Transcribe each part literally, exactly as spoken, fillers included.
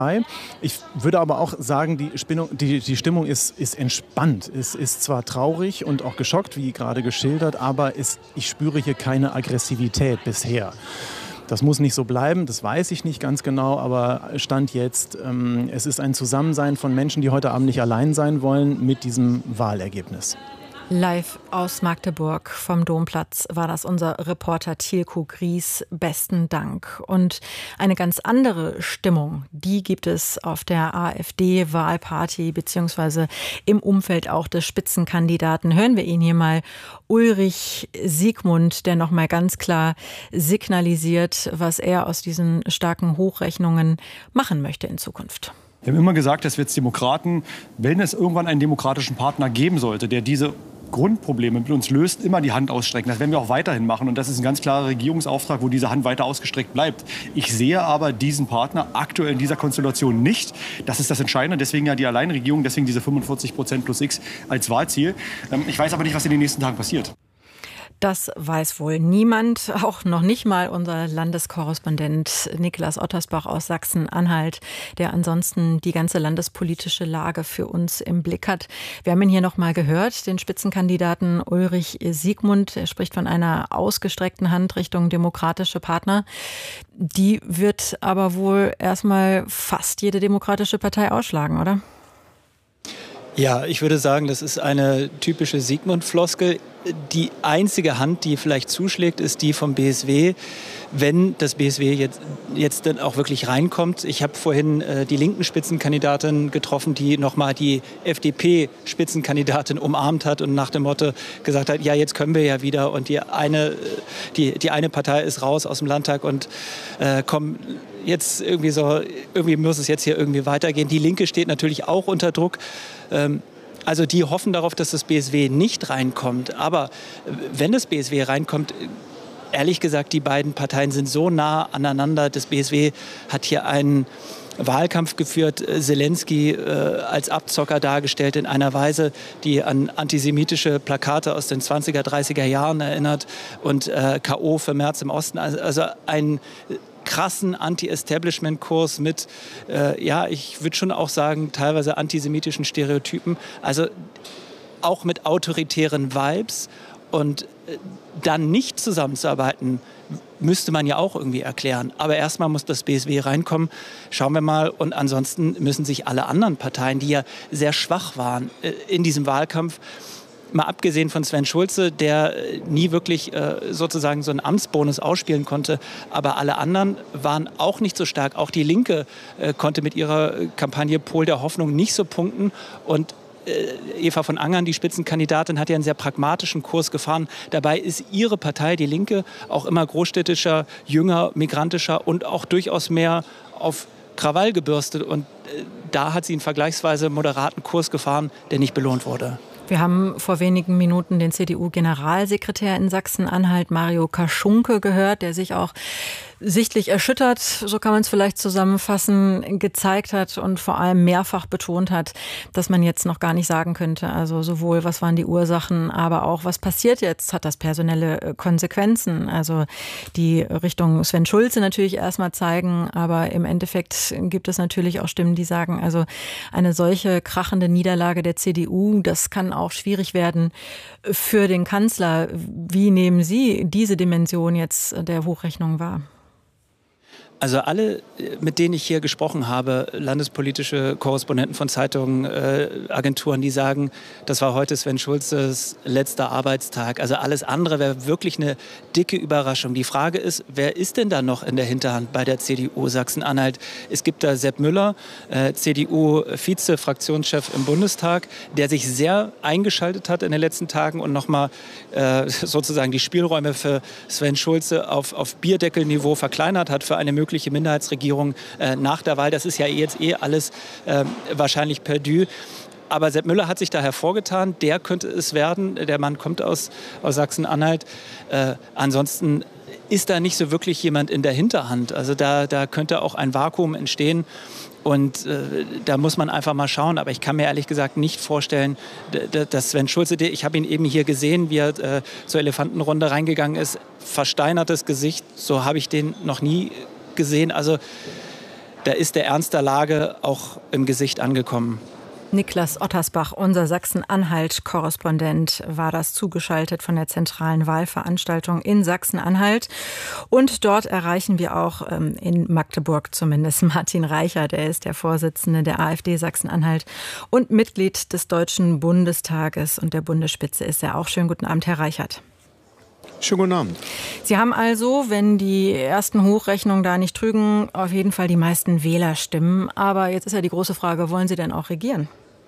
Ich würde aber auch sagen, die, Spinnung, die, die Stimmung ist, ist entspannt. Es ist zwar traurig und auch geschockt, wie gerade geschildert, aber es, ich spüre hier keine Aggressivität bisher. Das muss nicht so bleiben, das weiß ich nicht ganz genau, aber Stand jetzt, ähm, es ist ein Zusammensein von Menschen, die heute Abend nicht allein sein wollen mit diesem Wahlergebnis. Live aus Magdeburg vom Domplatz war das unser Reporter Thielko Gries. Besten Dank. Und eine ganz andere Stimmung, die gibt es auf der AfD-Wahlparty beziehungsweise im Umfeld auch des Spitzenkandidaten. Hören wir ihn hier mal, Ulrich Siegmund, der noch mal ganz klar signalisiert, was er aus diesen starken Hochrechnungen machen möchte in Zukunft. Wir haben immer gesagt, dass wir als Demokraten, wenn es irgendwann einen demokratischen Partner geben sollte, der diese Grundprobleme mit uns löst, immer die Hand ausstrecken. Das werden wir auch weiterhin machen. Und das ist ein ganz klarer Regierungsauftrag, wo diese Hand weiter ausgestreckt bleibt. Ich sehe aber diesen Partner aktuell in dieser Konstellation nicht. Das ist das Entscheidende. Deswegen ja die Alleinregierung, deswegen diese fünfundvierzig Prozent plus X als Wahlziel. Ich weiß aber nicht, was in den nächsten Tagen passiert. Das weiß wohl niemand, auch noch nicht mal unser Landeskorrespondent Niklas Ottersbach aus Sachsen-Anhalt, der ansonsten die ganze landespolitische Lage für uns im Blick hat. Wir haben ihn hier noch mal gehört, den Spitzenkandidaten Ulrich Siegmund. Er spricht von einer ausgestreckten Hand Richtung demokratische Partner. Die wird aber wohl erstmal fast jede demokratische Partei ausschlagen, oder? Ja, ich würde sagen, das ist eine typische Siegmund-Floskel. Die einzige Hand, die vielleicht zuschlägt, ist die vom B S W, wenn das B S W jetzt, jetzt dann auch wirklich reinkommt. Ich habe vorhin äh, die linken Spitzenkandidatin getroffen, die nochmal die F D P-Spitzenkandidatin umarmt hat und nach dem Motto gesagt hat, ja, jetzt können wir ja wieder und die eine, die, die eine Partei ist raus aus dem Landtag und äh, komm, jetzt irgendwie so, irgendwie muss es jetzt hier irgendwie weitergehen. Die Linke steht natürlich auch unter Druck. Ähm, Also die hoffen darauf, dass das B S W nicht reinkommt. Aber wenn das B S W reinkommt, ehrlich gesagt, die beiden Parteien sind so nah aneinander. Das B S W hat hier einen Wahlkampf geführt, Zelensky äh, als Abzocker dargestellt in einer Weise, die an antisemitische Plakate aus den zwanziger, dreißiger Jahren erinnert und äh, K O für Merz im Osten. Also, also ein krassen Anti-Establishment-Kurs mit, äh, ja, ich würde schon auch sagen, teilweise antisemitischen Stereotypen. Also auch mit autoritären Vibes. Und äh, dann nicht zusammenzuarbeiten, müsste man ja auch irgendwie erklären. Aber erstmal muss das B S W reinkommen. Schauen wir mal. Und ansonsten müssen sich alle anderen Parteien, die ja sehr schwach waren äh, in diesem Wahlkampf, mal abgesehen von Sven Schulze, der nie wirklich äh, sozusagen so einen Amtsbonus ausspielen konnte. Aber alle anderen waren auch nicht so stark. Auch die Linke äh, konnte mit ihrer Kampagne Pol der Hoffnung nicht so punkten. Und äh, Eva von Angern, die Spitzenkandidatin, hat ja einen sehr pragmatischen Kurs gefahren. Dabei ist ihre Partei, die Linke, auch immer großstädtischer, jünger, migrantischer und auch durchaus mehr auf Krawall gebürstet. Und äh, da hat sie einen vergleichsweise moderaten Kurs gefahren, der nicht belohnt wurde. Wir haben vor wenigen Minuten den C D U-Generalsekretär in Sachsen-Anhalt, Mario Kaschunke, gehört, der sich auch sichtlich erschüttert, so kann man es vielleicht zusammenfassen, gezeigt hat und vor allem mehrfach betont hat, dass man jetzt noch gar nicht sagen könnte, also sowohl was waren die Ursachen, aber auch was passiert jetzt, hat das personelle Konsequenzen, also die Richtung Sven Schulze natürlich erstmal zeigen, aber im Endeffekt gibt es natürlich auch Stimmen, die sagen, also eine solche krachende Niederlage der C D U, das kann auch schwierig werden für den Kanzler. Wie nehmen Sie diese Dimension jetzt der Hochrechnung wahr? Also alle, mit denen ich hier gesprochen habe, landespolitische Korrespondenten von Zeitungen, äh, Agenturen, die sagen, das war heute Sven Schulzes letzter Arbeitstag. Also alles andere wäre wirklich eine dicke Überraschung. Die Frage ist, wer ist denn da noch in der Hinterhand bei der C D U Sachsen-Anhalt? Es gibt da Sepp Müller, äh, C D U-Vize-Fraktionschef im Bundestag, der sich sehr eingeschaltet hat in den letzten Tagen und nochmal äh, sozusagen die Spielräume für Sven Schulze auf, auf Bierdeckelniveau verkleinert hat für eine mögliche Minderheitsregierung äh, nach der Wahl. Das ist ja jetzt eh alles äh, wahrscheinlich perdu. Aber Sepp Müller hat sich da hervorgetan. Der könnte es werden. Der Mann kommt aus, aus Sachsen-Anhalt. Äh, ansonsten ist da nicht so wirklich jemand in der Hinterhand. Also da, da könnte auch ein Vakuum entstehen. Und äh, da muss man einfach mal schauen. Aber ich kann mir ehrlich gesagt nicht vorstellen, dass Sven Schulze, ich habe ihn eben hier gesehen, wie er äh, zur Elefantenrunde reingegangen ist, versteinertes Gesicht, so habe ich den noch nie gesehen. Also da ist der Ernst der Lage auch im Gesicht angekommen. Niklas Ottersbach, unser Sachsen-Anhalt-Korrespondent, war das zugeschaltet von der zentralen Wahlveranstaltung in Sachsen-Anhalt. Und dort erreichen wir auch ähm, in Magdeburg zumindest Martin Reichert. Er ist der Vorsitzende der AfD Sachsen-Anhalt und Mitglied des Deutschen Bundestages. Und der Bundesspitze ist er auch. Schönen guten Abend, Herr Reichert. Schönen guten Abend. Sie haben also, wenn die ersten Hochrechnungen da nicht trügen, auf jeden Fall die meisten Wählerstimmen. Aber jetzt ist ja die große Frage, wollen Sie denn auch regieren?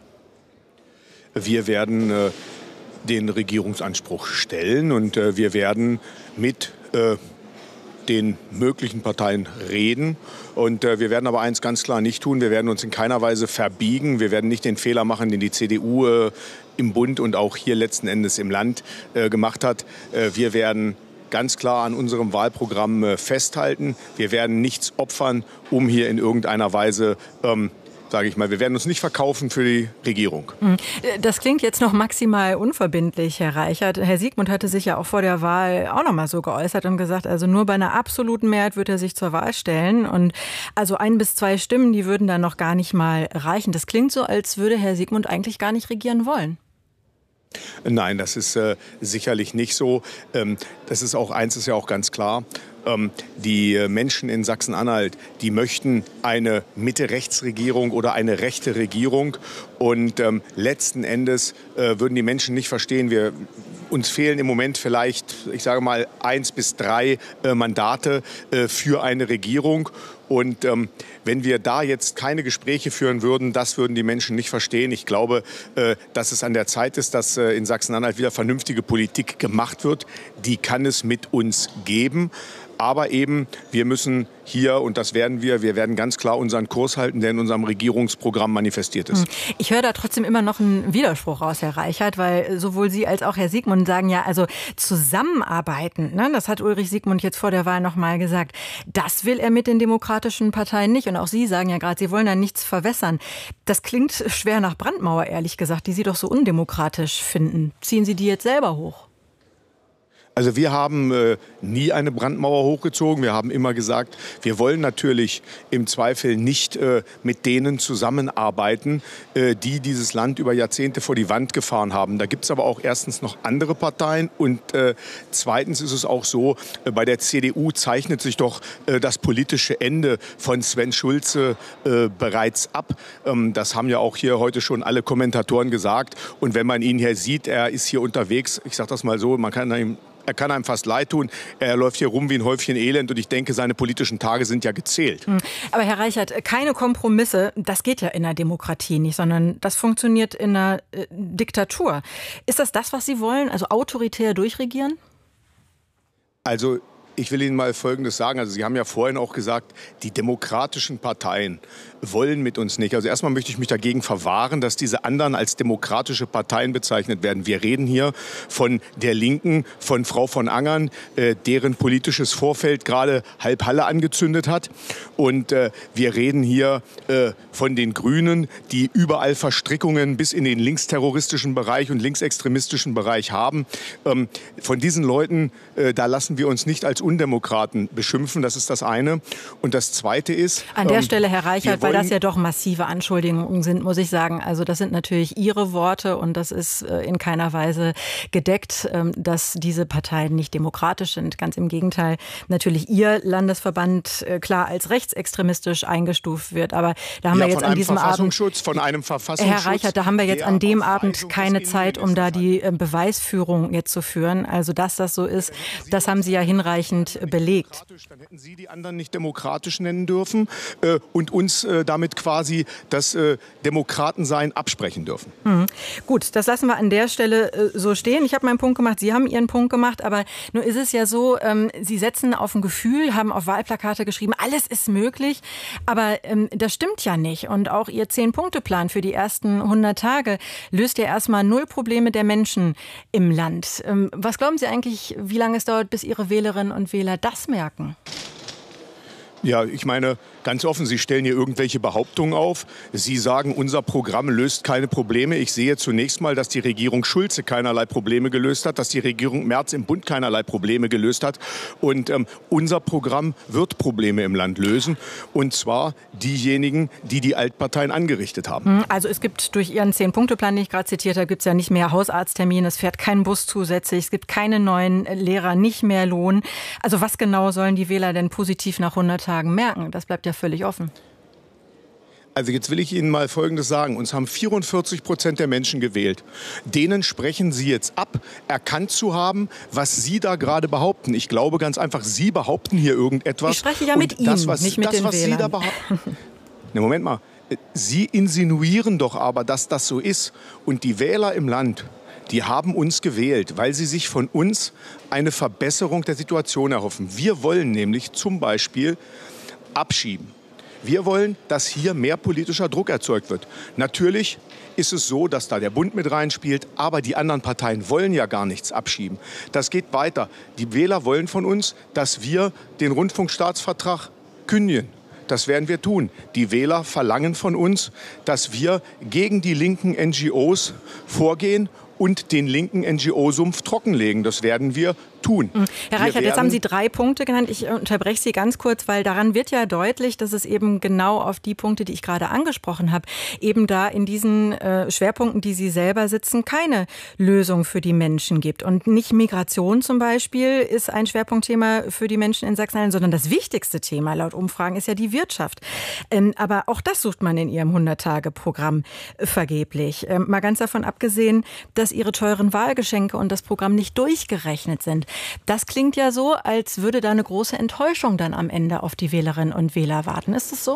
Wir werden äh, den Regierungsanspruch stellen und äh, wir werden mit äh, den möglichen Parteien reden. Und äh, wir werden aber eins ganz klar nicht tun. Wir werden uns in keiner Weise verbiegen. Wir werden nicht den Fehler machen, den die C D U äh, im Bund und auch hier letzten Endes im Land äh, gemacht hat. Äh, wir werden ganz klar an unserem Wahlprogramm äh, festhalten. Wir werden nichts opfern, um hier in irgendeiner Weise ähm, sage ich mal, wir werden uns nicht verkaufen für die Regierung. Das klingt jetzt noch maximal unverbindlich, Herr Reichert. Herr Siegmund hatte sich ja auch vor der Wahl auch noch mal so geäußert und gesagt, also nur bei einer absoluten Mehrheit wird er sich zur Wahl stellen. Und also ein bis zwei Stimmen, die würden dann noch gar nicht mal reichen. Das klingt so, als würde Herr Siegmund eigentlich gar nicht regieren wollen. Nein, das ist äh, sicherlich nicht so. Ähm, das ist auch, eins ist ja auch ganz klar. Ähm, die Menschen in Sachsen-Anhalt, die möchten eine Mitte-Rechts-Regierung oder eine rechte Regierung. Und ähm, letzten Endes äh, würden die Menschen nicht verstehen, wir, uns fehlen im Moment vielleicht, ich sage mal, eins bis drei äh, Mandate äh, für eine Regierung. Und ähm, wenn wir da jetzt keine Gespräche führen würden, das würden die Menschen nicht verstehen. Ich glaube, äh, dass es an der Zeit ist, dass äh, in Sachsen-Anhalt wieder vernünftige Politik gemacht wird. Die kann es mit uns geben. Aber eben, wir müssen hier, und das werden wir, wir werden ganz klar unseren Kurs halten, der in unserem Regierungsprogramm manifestiert ist. Ich höre da trotzdem immer noch einen Widerspruch raus, Herr Reichert, weil sowohl Sie als auch Herr Siegmund sagen ja, also zusammenarbeiten, ne, das hat Ulrich Siegmund jetzt vor der Wahl noch mal gesagt, das will er mit den demokratischen Parteien nicht. Und auch Sie sagen ja gerade, Sie wollen da nichts verwässern. Das klingt schwer nach Brandmauer, ehrlich gesagt, die Sie doch so undemokratisch finden. Ziehen Sie die jetzt selber hoch? Also wir haben äh, nie eine Brandmauer hochgezogen. Wir haben immer gesagt, wir wollen natürlich im Zweifel nicht äh, mit denen zusammenarbeiten, äh, die dieses Land über Jahrzehnte vor die Wand gefahren haben. Da gibt es aber auch erstens noch andere Parteien und äh, zweitens ist es auch so, äh, bei der C D U zeichnet sich doch äh, das politische Ende von Sven Schulze äh, bereits ab. Ähm, das haben ja auch hier heute schon alle Kommentatoren gesagt. Und wenn man ihn hier sieht, er ist hier unterwegs, ich sage das mal so, man kann ihm Er kann einem fast leid tun. Er läuft hier rum wie ein Häufchen Elend und ich denke, seine politischen Tage sind ja gezählt. Aber Herr Reichert, keine Kompromisse, das geht ja in einer Demokratie nicht, sondern das funktioniert in einer äh, Diktatur. Ist das das, was Sie wollen? Also autoritär durchregieren? Also ich will Ihnen mal Folgendes sagen. Also Sie haben ja vorhin auch gesagt, die demokratischen Parteien wollen mit uns nicht. Also erstmal möchte ich mich dagegen verwahren, dass diese anderen als demokratische Parteien bezeichnet werden. Wir reden hier von der Linken, von Frau von Angern, äh, deren politisches Vorfeld gerade halb Halle angezündet hat. Und äh, wir reden hier äh, von den Grünen, die überall Verstrickungen bis in den linksterroristischen Bereich und linksextremistischen Bereich haben. Ähm, von diesen Leuten, äh, da lassen wir uns nicht als Undemokraten beschimpfen. Das ist das eine. Und das Zweite ist... An der ähm, Stelle, Herr Reichert, weil das ja doch massive Anschuldigungen sind, muss ich sagen. Also das sind natürlich Ihre Worte und das ist in keiner Weise gedeckt, dass diese Parteien nicht demokratisch sind. Ganz im Gegenteil. Natürlich Ihr Landesverband klar als rechtsextremistisch eingestuft wird. Aber da haben ja, wir jetzt an diesem Abend... Von einem Verfassungsschutz. Herr Reichert, da haben wir jetzt an dem Abend keine Zeit, um da die Beweisführung jetzt zu führen. Also dass das so ist, das haben Sie ja hinreichend belegt. Dann hätten Sie die anderen nicht demokratisch nennen dürfen äh, und uns äh, damit quasi das äh, Demokratensein absprechen dürfen. Mhm. Gut, das lassen wir an der Stelle äh, so stehen. Ich habe meinen Punkt gemacht, Sie haben Ihren Punkt gemacht, aber nur ist es ja so, ähm, Sie setzen auf ein Gefühl, haben auf Wahlplakate geschrieben, alles ist möglich, aber ähm, das stimmt ja nicht. Und auch Ihr Zehn-Punkte-Plan für die ersten hundert Tage löst ja erstmal null Probleme der Menschen im Land. Ähm, was glauben Sie eigentlich, wie lange es dauert, bis Ihre Wählerinnen und Wähler das merken? Ja, ich meine, Ganz offen, Sie stellen hier irgendwelche Behauptungen auf. Sie sagen, unser Programm löst keine Probleme. Ich sehe zunächst mal, dass die Regierung Schulze keinerlei Probleme gelöst hat, dass die Regierung Merz im Bund keinerlei Probleme gelöst hat. Und ähm, unser Programm wird Probleme im Land lösen. Und zwar diejenigen, die die Altparteien angerichtet haben. Also es gibt durch Ihren Zehn-Punkte-Plan, den ich gerade zitiert habe, gibt es ja nicht mehr Hausarzttermine, es fährt kein Bus zusätzlich, es gibt keine neuen Lehrer, nicht mehr Lohn. Also was genau sollen die Wähler denn positiv nach hundert Tagen merken? Das bleibt ja völlig offen. Also jetzt will ich Ihnen mal Folgendes sagen. Uns haben vierundvierzig Prozent der Menschen gewählt. Denen sprechen Sie jetzt ab, erkannt zu haben, was Sie da gerade behaupten. Ich glaube ganz einfach, Sie behaupten hier irgendetwas. Ich spreche ja mit und das, Ihnen, was, nicht mit das, den was Wählern. Sie da behaupten. Ne, Moment mal. Sie insinuieren doch aber, dass das so ist. Und die Wähler im Land, die haben uns gewählt, weil sie sich von uns eine Verbesserung der Situation erhoffen. Wir wollen nämlich zum Beispiel abschieben. Wir wollen, dass hier mehr politischer Druck erzeugt wird. Natürlich ist es so, dass da der Bund mit reinspielt, aber die anderen Parteien wollen ja gar nichts abschieben. Das geht weiter. Die Wähler wollen von uns, dass wir den Rundfunkstaatsvertrag kündigen. Das werden wir tun. Die Wähler verlangen von uns, dass wir gegen die linken N G Os vorgehen und den linken N G O-Sumpf trockenlegen. Das werden wir tun. Herr Reichert, jetzt haben Sie drei Punkte genannt. Ich unterbreche Sie ganz kurz, weil daran wird ja deutlich, dass es eben genau auf die Punkte, die ich gerade angesprochen habe, eben da in diesen äh, Schwerpunkten, die Sie selber sitzen, keine Lösung für die Menschen gibt. Und nicht Migration zum Beispiel ist ein Schwerpunktthema für die Menschen in Sachsen-Anhalt, sondern das wichtigste Thema laut Umfragen ist ja die Wirtschaft. Ähm, aber auch das sucht man in Ihrem hundert-Tage-Programm vergeblich. Ähm, mal ganz davon abgesehen, dass Ihre teuren Wahlgeschenke und das Programm nicht durchgerechnet sind. Das klingt ja so, als würde da eine große Enttäuschung dann am Ende auf die Wählerinnen und Wähler warten. Ist das so?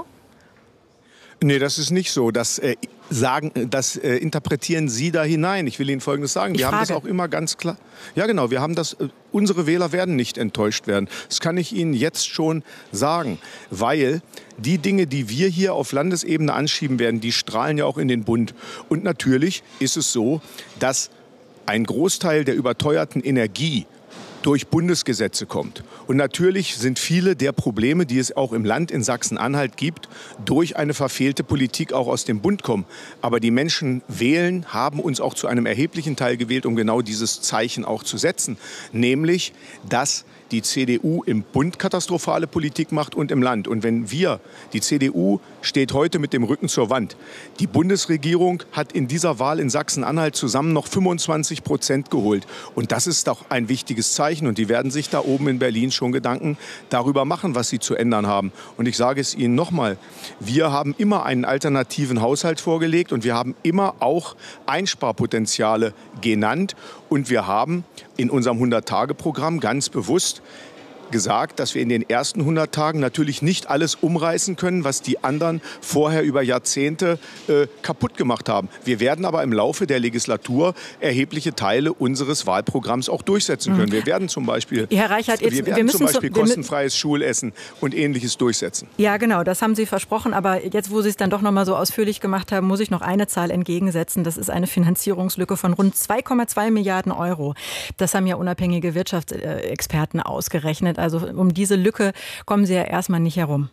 Nee, das ist nicht so. Das, äh, sagen, das äh, interpretieren Sie da hinein. Ich will Ihnen Folgendes sagen. Ich wir frage. haben das auch immer ganz klar. Ja, genau. Wir haben das. Äh, unsere Wähler werden nicht enttäuscht werden. Das kann ich Ihnen jetzt schon sagen. Weil die Dinge, die wir hier auf Landesebene anschieben werden, die strahlen ja auch in den Bund. Und natürlich ist es so, dass ein Großteil der überteuerten Energie durch Bundesgesetze kommt. Und natürlich sind viele der Probleme, die es auch im Land in Sachsen-Anhalt gibt, durch eine verfehlte Politik auch aus dem Bund kommen. Aber die Menschen wählen, haben uns auch zu einem erheblichen Teil gewählt, um genau dieses Zeichen auch zu setzen. Nämlich, dass die C D U im Bund katastrophale Politik macht und im Land. Und wenn wir, die C D U steht heute mit dem Rücken zur Wand. Die Bundesregierung hat in dieser Wahl in Sachsen-Anhalt zusammen noch fünfundzwanzig Prozent geholt. Und das ist doch ein wichtiges Zeichen. Und die werden sich da oben in Berlin schon Gedanken darüber machen, was sie zu ändern haben. Und ich sage es Ihnen nochmal, wir haben immer einen alternativen Haushalt vorgelegt und wir haben immer auch Einsparpotenziale genannt. Und wir haben in unserem hundert-Tage-Programm ganz bewusst gesagt, dass wir in den ersten hundert Tagen natürlich nicht alles umreißen können, was die anderen vorher über Jahrzehnte äh, kaputt gemacht haben. Wir werden aber im Laufe der Legislatur erhebliche Teile unseres Wahlprogramms auch durchsetzen können. Wir werden zum Beispiel, Herr Reichert, jetzt, wir werden wir müssen zum Beispiel so, wir kostenfreies Schulessen und Ähnliches durchsetzen. Ja, genau, das haben Sie versprochen. Aber jetzt, wo Sie es dann doch noch mal so ausführlich gemacht haben, muss ich noch eine Zahl entgegensetzen. Das ist eine Finanzierungslücke von rund zwei Komma zwei Milliarden Euro. Das haben ja unabhängige Wirtschaftsexperten ausgerechnet. Also um diese Lücke kommen Sie ja erstmal nicht herum.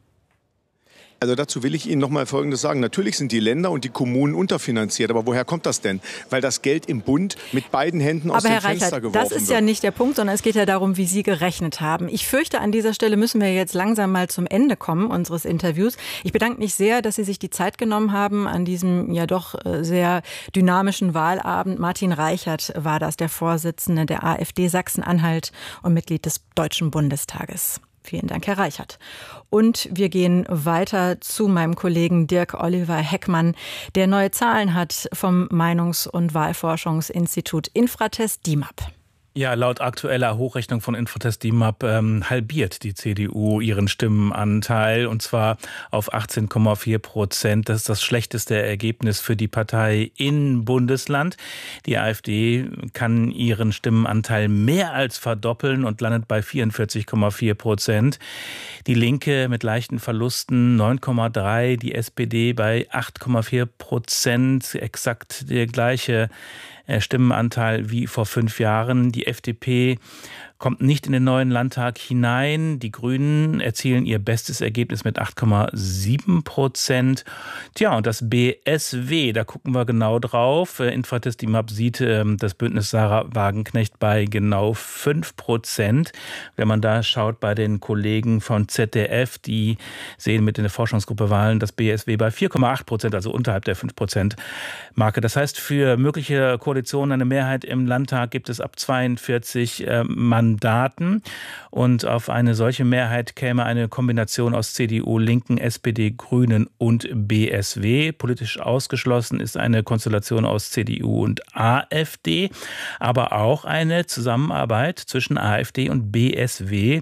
Also dazu will ich Ihnen noch mal Folgendes sagen. Natürlich sind die Länder und die Kommunen unterfinanziert. Aber woher kommt das denn? Weil das Geld im Bund mit beiden Händen aus Aber dem Herr Fenster Reichert, geworfen wird. das ist ja nicht der Punkt, sondern es geht ja darum, wie Sie gerechnet haben. Ich fürchte, an dieser Stelle müssen wir jetzt langsam mal zum Ende kommen unseres Interviews. Ich bedanke mich sehr, dass Sie sich die Zeit genommen haben an diesem ja doch sehr dynamischen Wahlabend. Martin Reichert war das, der Vorsitzende der AfD Sachsen-Anhalt und Mitglied des Deutschen Bundestages. Vielen Dank, Herr Reichert. Und wir gehen weiter zu meinem Kollegen Dirk Oliver Heckmann, der neue Zahlen hat vom Meinungs- und Wahlforschungsinstitut Infratest D I M A P. Ja, laut aktueller Hochrechnung von Infratest D I M A P ähm, halbiert die C D U ihren Stimmenanteil und zwar auf achtzehn Komma vier Prozent. Das ist das schlechteste Ergebnis für die Partei in Bundesland. Die AfD kann ihren Stimmenanteil mehr als verdoppeln und landet bei vierundvierzig Komma vier Prozent. Die Linke mit leichten Verlusten neun Komma drei, die S P D bei acht Komma vier Prozent, exakt der gleiche Stimmenanteil wie vor fünf Jahren. Die F D P kommt nicht in den neuen Landtag hinein. Die Grünen erzielen ihr bestes Ergebnis mit acht Komma sieben Prozent. Tja, und das B S W, da gucken wir genau drauf. Infratest DIMAP sieht das Bündnis Sarah Wagenknecht bei genau fünf Prozent. Wenn man da schaut bei den Kollegen von Z D F, die sehen mit in der Forschungsgruppe Wahlen das B S W bei vier Komma acht Prozent, also unterhalb der fünf Prozent Marke. Das heißt, für mögliche Koalitionen eine Mehrheit im Landtag gibt es ab zweiundvierzig äh, Mandaten. Und auf eine solche Mehrheit käme eine Kombination aus C D U, Linken, S P D, Grünen und B S W. Politisch ausgeschlossen ist eine Konstellation aus C D U und A f D, aber auch eine Zusammenarbeit zwischen A f D und B S W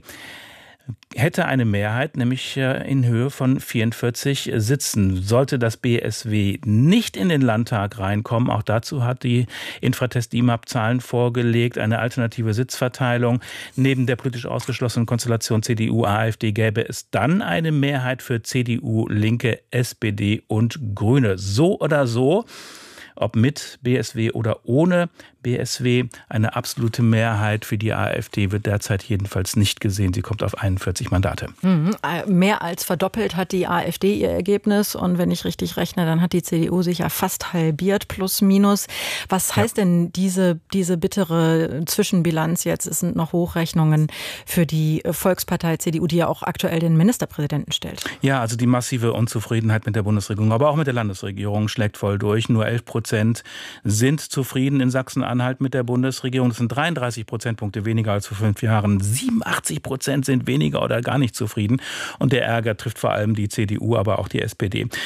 hätte eine Mehrheit, nämlich in Höhe von vierundvierzig Sitzen. Sollte das B S W nicht in den Landtag reinkommen, auch dazu hat die Infratest DIMAP Zahlen vorgelegt, eine alternative Sitzverteilung. Neben der politisch ausgeschlossenen Konstellation C D U, A f D gäbe es dann eine Mehrheit für C D U, Linke, S P D und Grüne. So oder so, ob mit B S W oder ohne B S W, eine absolute Mehrheit für die A f D wird derzeit jedenfalls nicht gesehen. Sie kommt auf einundvierzig Mandate. Mhm. Mehr als verdoppelt hat die A f D ihr Ergebnis. Und wenn ich richtig rechne, dann hat die C D U sich ja fast halbiert, plus minus. Was heißt ja. denn diese, diese bittere Zwischenbilanz jetzt? Es sind noch Hochrechnungen für die Volkspartei C D U, die ja auch aktuell den Ministerpräsidenten stellt. Ja, also die massive Unzufriedenheit mit der Bundesregierung, aber auch mit der Landesregierung schlägt voll durch. Nur elf Prozent sind zufrieden in Sachsen-Anhalt mit der Bundesregierung. Das sind dreiunddreißig Prozentpunkte weniger als vor fünf Jahren. siebenundachtzig Prozent sind weniger oder gar nicht zufrieden. Und der Ärger trifft vor allem die C D U, aber auch die S P D.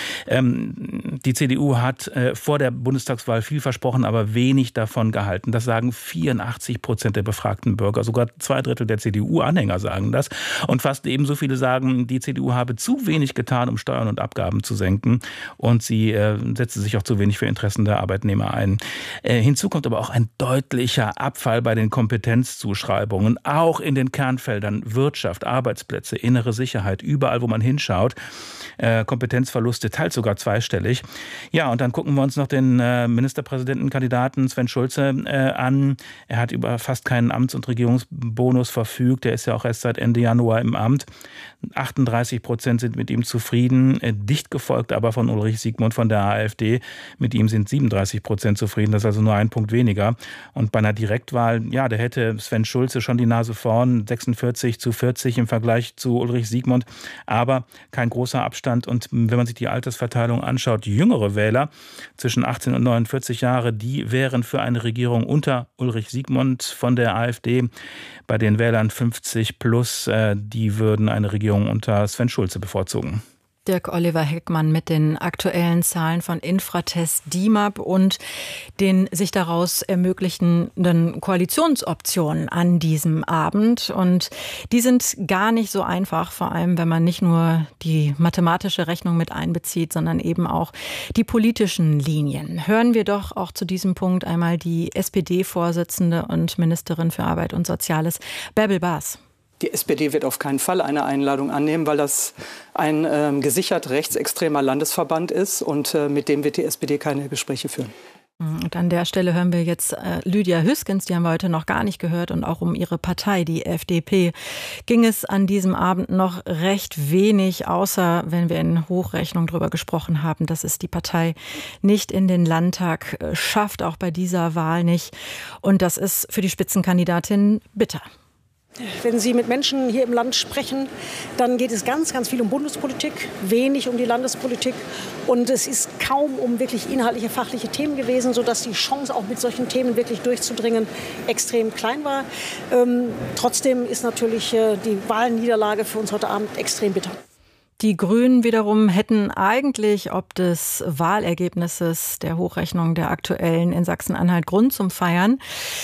Ähm, die C D U hat äh, vor der Bundestagswahl viel versprochen, aber wenig davon gehalten. Das sagen vierundachtzig Prozent der befragten Bürger. Sogar zwei Drittel der C D U-Anhänger sagen das. Und fast ebenso viele sagen, die C D U habe zu wenig getan, um Steuern und Abgaben zu senken. Und sie äh, setze sich auch zu wenig für Interessen der Arbeitnehmer ein. Äh, hinzu kommt aber auch ein deutlicher Abfall bei den Kompetenzzuschreibungen, auch in den Kernfeldern Wirtschaft, Arbeitsplätze, innere Sicherheit, überall, wo man hinschaut. Äh, Kompetenzverluste, teils sogar zweistellig. Ja, und dann gucken wir uns noch den äh, Ministerpräsidentenkandidaten Sven Schulze äh, an. Er hat über fast keinen Amts- und Regierungsbonus verfügt. Er ist ja auch erst seit Ende Januar im Amt. achtunddreißig Prozent sind mit ihm zufrieden, äh, dicht gefolgt aber von Ulrich Siegmund von der A f D. Mit ihm sind siebenunddreißig Prozent zufrieden, das ist also nur ein Punkt weniger. Und bei einer Direktwahl, ja, da hätte Sven Schulze schon die Nase vorn, sechsundvierzig zu vierzig im Vergleich zu Ulrich Siegmund, aber kein großer Abstand. Und wenn man sich die Altersverteilung anschaut, jüngere Wähler zwischen achtzehn und neunundvierzig Jahre, die wären für eine Regierung unter Ulrich Siegmund von der A f D. Bei den Wählern fünfzig plus, äh, die würden eine Regierung unter Sven Schulze bevorzugen. Dirk-Oliver Heckmann mit den aktuellen Zahlen von Infratest DIMAP und den sich daraus ermöglichenden Koalitionsoptionen an diesem Abend. Und die sind gar nicht so einfach, vor allem wenn man nicht nur die mathematische Rechnung mit einbezieht, sondern eben auch die politischen Linien. Hören wir doch auch zu diesem Punkt einmal die S P D-Vorsitzende und Ministerin für Arbeit und Soziales, Bärbel Baas. Die S P D wird auf keinen Fall eine Einladung annehmen, weil das ein äh, gesichert rechtsextremer Landesverband ist und äh, mit dem wird die S P D keine Gespräche führen. Und an der Stelle hören wir jetzt äh, Lydia Hüskens, die haben wir heute noch gar nicht gehört, und auch um ihre Partei, die F D P, ging es an diesem Abend noch recht wenig, außer wenn wir in Hochrechnung darüber gesprochen haben, dass es die Partei nicht in den Landtag äh, schafft, auch bei dieser Wahl nicht. Und das ist für die Spitzenkandidatin bitter. Wenn Sie mit Menschen hier im Land sprechen, dann geht es ganz, ganz viel um Bundespolitik, wenig um die Landespolitik. Und es ist kaum um wirklich inhaltliche, fachliche Themen gewesen, sodass die Chance, auch mit solchen Themen wirklich durchzudringen, extrem klein war. Ähm, trotzdem ist natürlich äh, die Wahlniederlage für uns heute Abend extrem bitter. Die Grünen wiederum hätten eigentlich ob des Wahlergebnisses der Hochrechnung der aktuellen in Sachsen-Anhalt Grund zum Feiern.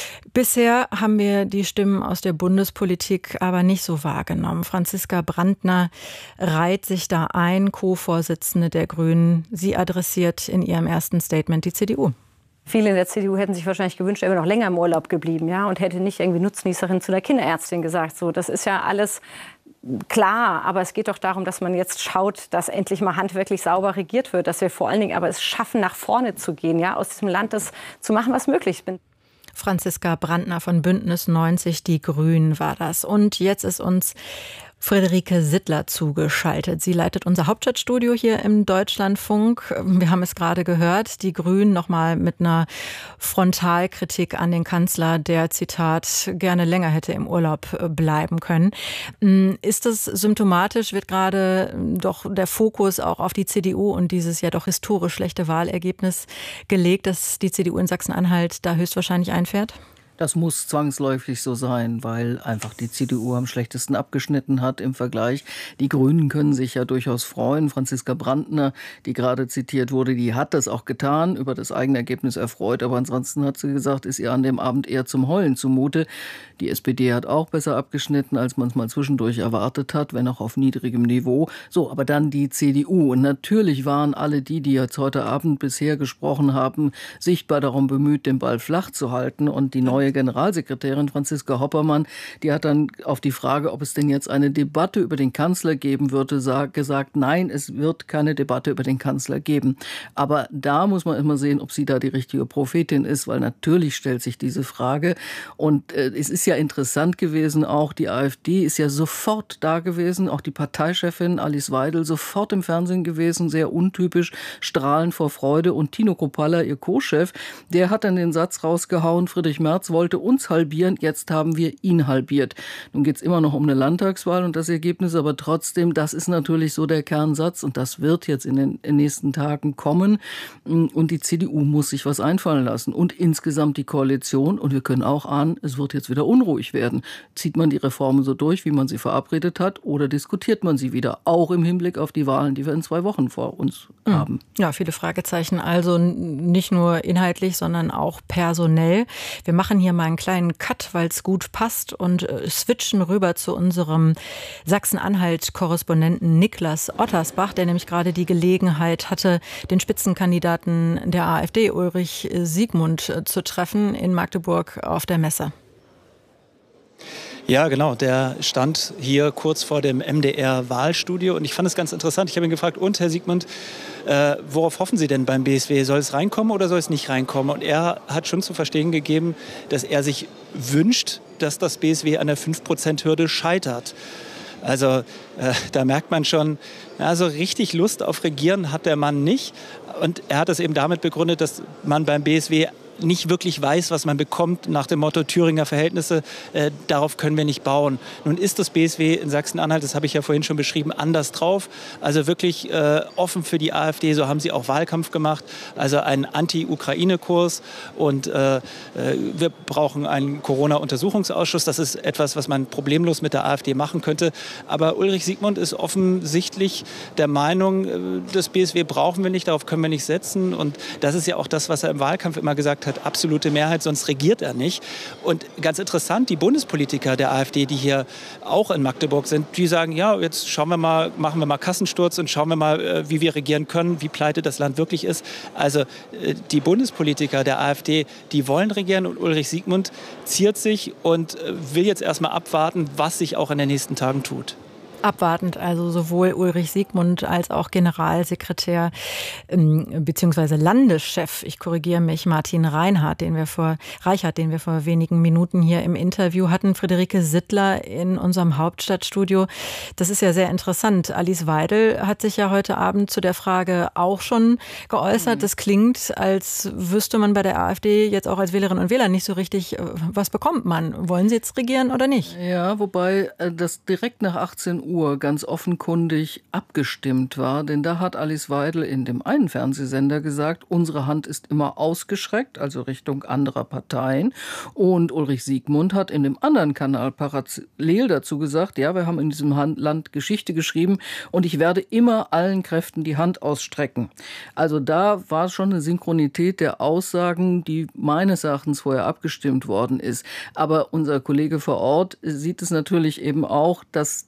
Bisher haben wir die Stimmen aus der Bundespolitik aber nicht so wahrgenommen. Franziska Brandner reiht sich da ein, Co-Vorsitzende der Grünen. Sie adressiert in ihrem ersten Statement die C D U. Viele in der C D U hätten sich wahrscheinlich gewünscht, er wäre noch länger im Urlaub geblieben, ja, und hätte nicht irgendwie Nutznießerin zu der Kinderärztin gesagt. So, das ist ja alles klar, aber es geht doch darum, dass man jetzt schaut, dass endlich mal handwerklich sauber regiert wird, dass wir vor allen Dingen aber es schaffen, nach vorne zu gehen, ja, aus diesem Land das zu machen, was möglich ist. Franziska Brandner von Bündnis neunzig Die Grünen war das. Und jetzt ist uns Friederike Sittler zugeschaltet. Sie leitet unser Hauptstadtstudio hier im Deutschlandfunk. Wir haben es gerade gehört, die Grünen nochmal mit einer Frontalkritik an den Kanzler, der, Zitat, gerne länger hätte im Urlaub bleiben können. Ist das symptomatisch? Wird gerade doch der Fokus auch auf die C D U und dieses ja doch historisch schlechte Wahlergebnis gelegt, dass die C D U in Sachsen-Anhalt da höchstwahrscheinlich einfährt? Das muss zwangsläufig so sein, weil einfach die C D U am schlechtesten abgeschnitten hat im Vergleich. Die Grünen können sich ja durchaus freuen. Franziska Brandner, die gerade zitiert wurde, die hat das auch getan, über das eigene Ergebnis erfreut. Aber ansonsten hat sie gesagt, ist ihr an dem Abend eher zum Heulen zumute. Die S P D hat auch besser abgeschnitten, als man es mal zwischendurch erwartet hat, wenn auch auf niedrigem Niveau. So, aber dann die C D U. Und natürlich waren alle die, die jetzt heute Abend bisher gesprochen haben, sichtbar darum bemüht, den Ball flach zu halten. Und die neue Generalsekretärin Franziska Hoppermann, die hat dann auf die Frage, ob es denn jetzt eine Debatte über den Kanzler geben würde, gesagt, nein, es wird keine Debatte über den Kanzler geben. Aber da muss man immer sehen, ob sie da die richtige Prophetin ist, weil natürlich stellt sich diese Frage. Und äh, es ist ja interessant gewesen, auch die AfD ist ja sofort da gewesen, auch die Parteichefin Alice Weidel sofort im Fernsehen gewesen, sehr untypisch, strahlend vor Freude. Und Tino Kruppalla, ihr Co-Chef, der hat dann den Satz rausgehauen, Friedrich Merz wollte uns halbieren, jetzt haben wir ihn halbiert. Nun geht es immer noch um eine Landtagswahl und das Ergebnis, aber trotzdem, das ist natürlich so der Kernsatz und das wird jetzt in den nächsten Tagen kommen und die C D U muss sich was einfallen lassen und insgesamt die Koalition und wir können auch ahnen, es wird jetzt wieder unruhig werden. Zieht man die Reformen so durch, wie man sie verabredet hat oder diskutiert man sie wieder, auch im Hinblick auf die Wahlen, die wir in zwei Wochen vor uns mhm. haben? Ja, viele Fragezeichen, also nicht nur inhaltlich, sondern auch personell. Wir machen hier mal einen kleinen Cut, weil es gut passt und äh, switchen rüber zu unserem Sachsen-Anhalt-Korrespondenten Niklas Ottersbach, der nämlich gerade die Gelegenheit hatte, den Spitzenkandidaten der AfD, Ulrich Siegmund, äh, zu treffen in Magdeburg auf der Messe. Ja, genau. Der stand hier kurz vor dem M D R-Wahlstudio und ich fand es ganz interessant. Ich habe ihn gefragt, und Herr Siegmund, äh, worauf hoffen Sie denn beim B S W? Soll es reinkommen oder soll es nicht reinkommen? Und er hat schon zu verstehen gegeben, dass er sich wünscht, dass das B S W an der fünf Prozent Hürde scheitert. Also äh, da merkt man schon, also richtig Lust auf Regieren hat der Mann nicht. Und er hat es eben damit begründet, dass man beim B S W nicht wirklich weiß, was man bekommt, nach dem Motto Thüringer Verhältnisse, äh, darauf können wir nicht bauen. Nun ist das B S W in Sachsen-Anhalt, das habe ich ja vorhin schon beschrieben, anders drauf. Also wirklich äh, offen für die AfD, so haben sie auch Wahlkampf gemacht. Also einen Anti-Ukraine-Kurs und äh, wir brauchen einen Corona-Untersuchungsausschuss. Das ist etwas, was man problemlos mit der AfD machen könnte. Aber Ulrich Siegmund ist offensichtlich der Meinung, das B S W brauchen wir nicht, darauf können wir nicht setzen. Und das ist ja auch das, was er im Wahlkampf immer gesagt hat. Hat absolute Mehrheit, sonst regiert er nicht. Und ganz interessant, die Bundespolitiker der AfD, die hier auch in Magdeburg sind, die sagen, ja, jetzt schauen wir mal, machen wir mal Kassensturz und schauen wir mal, wie wir regieren können, wie pleite das Land wirklich ist. Also die Bundespolitiker der AfD, die wollen regieren und Ulrich Siegmund ziert sich und will jetzt erstmal abwarten, was sich auch in den nächsten Tagen tut. Abwartend, also sowohl Ulrich Siegmund als auch Generalsekretär ähm, beziehungsweise Landeschef, ich korrigiere mich, Martin Reinhardt, den wir vor Reichert, den wir vor wenigen Minuten hier im Interview hatten, Friederike Sittler in unserem Hauptstadtstudio. Das ist ja sehr interessant. Alice Weidel hat sich ja heute Abend zu der Frage auch schon geäußert. Das klingt, als wüsste man bei der AfD jetzt auch als Wählerinnen und Wähler nicht so richtig, was bekommt man? Wollen sie jetzt regieren oder nicht? Ja, wobei das direkt nach achtzehn Uhr ganz offenkundig abgestimmt war, denn da hat Alice Weidel in dem einen Fernsehsender gesagt, unsere Hand ist immer ausgestreckt, also Richtung anderer Parteien, und Ulrich Siegmund hat in dem anderen Kanal parallel dazu gesagt, ja, wir haben in diesem Land Geschichte geschrieben und ich werde immer allen Kräften die Hand ausstrecken. Also da war schon eine Synchronität der Aussagen, die meines Erachtens vorher abgestimmt worden ist. Aber unser Kollege vor Ort sieht es natürlich eben auch, dass dieses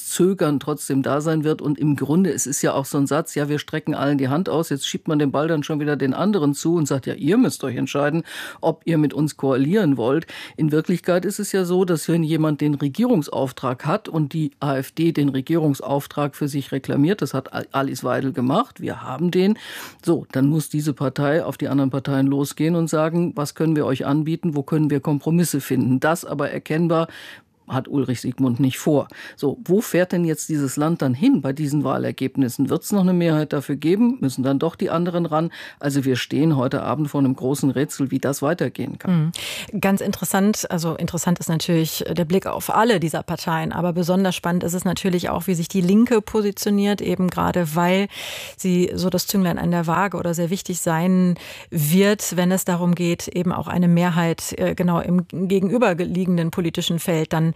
das Zögern trotzdem da sein wird. Und im Grunde, es ist ja auch so ein Satz, ja, wir strecken allen die Hand aus, jetzt schiebt man den Ball dann schon wieder den anderen zu und sagt, ja, ihr müsst euch entscheiden, ob ihr mit uns koalieren wollt. In Wirklichkeit ist es ja so, dass wenn jemand den Regierungsauftrag hat und die AfD den Regierungsauftrag für sich reklamiert, das hat Alice Weidel gemacht, wir haben den, so, dann muss diese Partei auf die anderen Parteien losgehen und sagen, was können wir euch anbieten, wo können wir Kompromisse finden. Das aber erkennbar hat Ulrich Siegmund nicht vor. So, wo fährt denn jetzt dieses Land dann hin bei diesen Wahlergebnissen? Wird es noch eine Mehrheit dafür geben? Müssen dann doch die anderen ran? Also wir stehen heute Abend vor einem großen Rätsel, wie das weitergehen kann. Mhm. Ganz interessant, also interessant ist natürlich der Blick auf alle dieser Parteien, aber besonders spannend ist es natürlich auch, wie sich die Linke positioniert, eben gerade weil sie so das Zünglein an der Waage oder sehr wichtig sein wird, wenn es darum geht, eben auch eine Mehrheit genau im gegenüberliegenden politischen Feld dann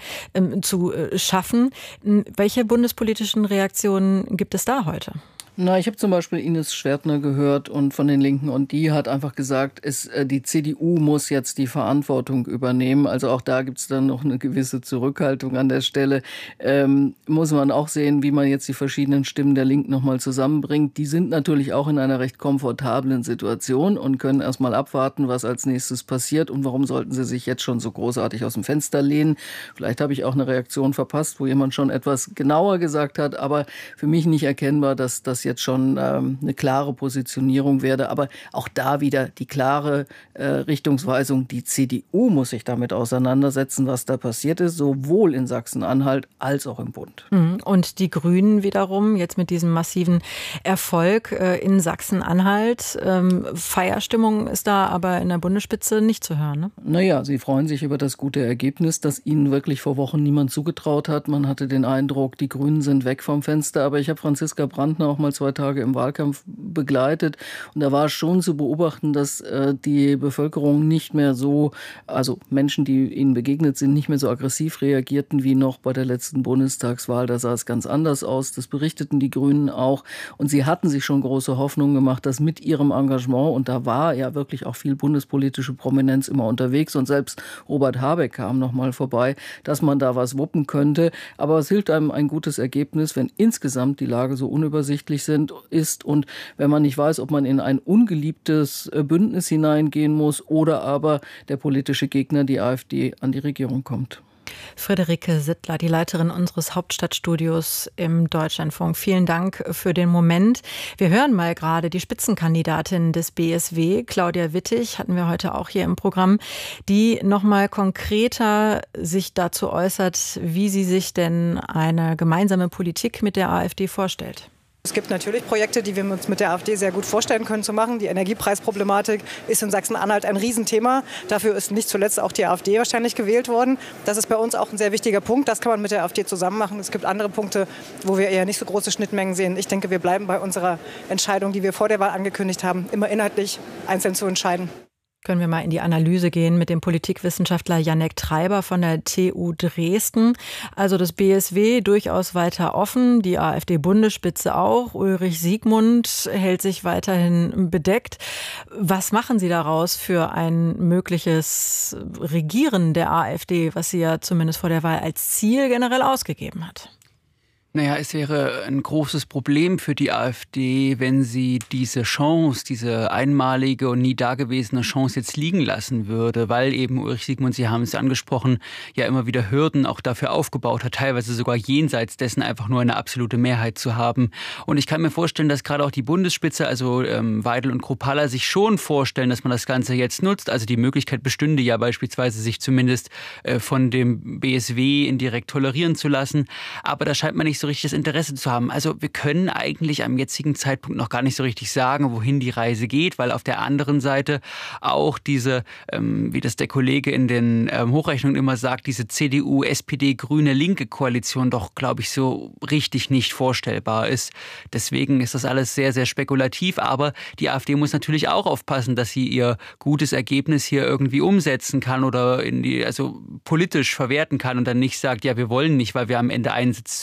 zu schaffen. Welche bundespolitischen Reaktionen gibt es da heute? Na, ich habe zum Beispiel Ines Schwertner gehört und von den Linken und die hat einfach gesagt, es, die C D U muss jetzt die Verantwortung übernehmen. Also auch da gibt es dann noch eine gewisse Zurückhaltung an der Stelle. Ähm, muss man auch sehen, wie man jetzt die verschiedenen Stimmen der Linken nochmal zusammenbringt. Die sind natürlich auch in einer recht komfortablen Situation und können erstmal abwarten, was als nächstes passiert und warum sollten sie sich jetzt schon so großartig aus dem Fenster lehnen. Vielleicht habe ich auch eine Reaktion verpasst, wo jemand schon etwas genauer gesagt hat, aber für mich nicht erkennbar, dass das jetzt schon ähm, eine klare Positionierung werde. Aber auch da wieder die klare äh, Richtungsweisung. Die C D U muss sich damit auseinandersetzen, was da passiert ist, sowohl in Sachsen-Anhalt als auch im Bund. Und die Grünen wiederum, jetzt mit diesem massiven Erfolg äh, in Sachsen-Anhalt. Ähm, Feierstimmung ist da aber in der Bundesspitze nicht zu hören, ne? Naja, sie freuen sich über das gute Ergebnis, das ihnen wirklich vor Wochen niemand zugetraut hat. Man hatte den Eindruck, die Grünen sind weg vom Fenster. Aber ich habe Franziska Brandner auch mal zwei Tage im Wahlkampf begleitet. Und da war schon zu beobachten, dass äh, die Bevölkerung nicht mehr so, also Menschen, die ihnen begegnet sind, nicht mehr so aggressiv reagierten wie noch bei der letzten Bundestagswahl. Da sah es ganz anders aus. Das berichteten die Grünen auch. Und sie hatten sich schon große Hoffnungen gemacht, dass mit ihrem Engagement, und da war ja wirklich auch viel bundespolitische Prominenz immer unterwegs und selbst Robert Habeck kam noch mal vorbei, dass man da was wuppen könnte. Aber es hilft einem ein gutes Ergebnis, wenn insgesamt die Lage so unübersichtlich sind, ist und wenn man nicht weiß, ob man in ein ungeliebtes Bündnis hineingehen muss oder aber der politische Gegner, die AfD, an die Regierung kommt. Friederike Sittler, die Leiterin unseres Hauptstadtstudios im Deutschlandfunk. Vielen Dank für den Moment. Wir hören mal gerade die Spitzenkandidatin des B S W, Claudia Wittig, hatten wir heute auch hier im Programm, die noch mal konkreter sich dazu äußert, wie sie sich denn eine gemeinsame Politik mit der AfD vorstellt. Es gibt natürlich Projekte, die wir uns mit der AfD sehr gut vorstellen können zu machen. Die Energiepreisproblematik ist in Sachsen-Anhalt ein Riesenthema. Dafür ist nicht zuletzt auch die AfD wahrscheinlich gewählt worden. Das ist bei uns auch ein sehr wichtiger Punkt. Das kann man mit der AfD zusammen machen. Es gibt andere Punkte, wo wir eher nicht so große Schnittmengen sehen. Ich denke, wir bleiben bei unserer Entscheidung, die wir vor der Wahl angekündigt haben, immer inhaltlich einzeln zu entscheiden. Können wir mal in die Analyse gehen mit dem Politikwissenschaftler Jannek Treiber von der T U Dresden. Also das B S W durchaus weiter offen, die AfD-Bundesspitze auch. Ulrich Siegmund hält sich weiterhin bedeckt. Was machen Sie daraus für ein mögliches Regieren der AfD, was sie ja zumindest vor der Wahl als Ziel generell ausgegeben hat? Naja, es wäre ein großes Problem für die AfD, wenn sie diese Chance, diese einmalige und nie dagewesene Chance jetzt liegen lassen würde, weil eben Ulrich Siegmund, Sie haben es angesprochen, ja immer wieder Hürden auch dafür aufgebaut hat, teilweise sogar jenseits dessen einfach nur eine absolute Mehrheit zu haben. Und ich kann mir vorstellen, dass gerade auch die Bundesspitze, also ähm, Weidel und Kruppalla, sich schon vorstellen, dass man das Ganze jetzt nutzt. Also die Möglichkeit bestünde ja beispielsweise, sich zumindest äh, von dem B S W indirekt tolerieren zu lassen. Aber da scheint man nicht so richtig das Interesse zu haben. Also wir können eigentlich am jetzigen Zeitpunkt noch gar nicht so richtig sagen, wohin die Reise geht, weil auf der anderen Seite auch diese, ähm, wie das der Kollege in den ähm, Hochrechnungen immer sagt, diese C D U, S P D, grüne, linke Koalition doch, glaube ich, so richtig nicht vorstellbar ist. Deswegen ist das alles sehr, sehr spekulativ. Aber die AfD muss natürlich auch aufpassen, dass sie ihr gutes Ergebnis hier irgendwie umsetzen kann oder in die, also politisch verwerten kann und dann nicht sagt, ja, wir wollen nicht, weil wir am Ende einen Sitz zu wenig haben.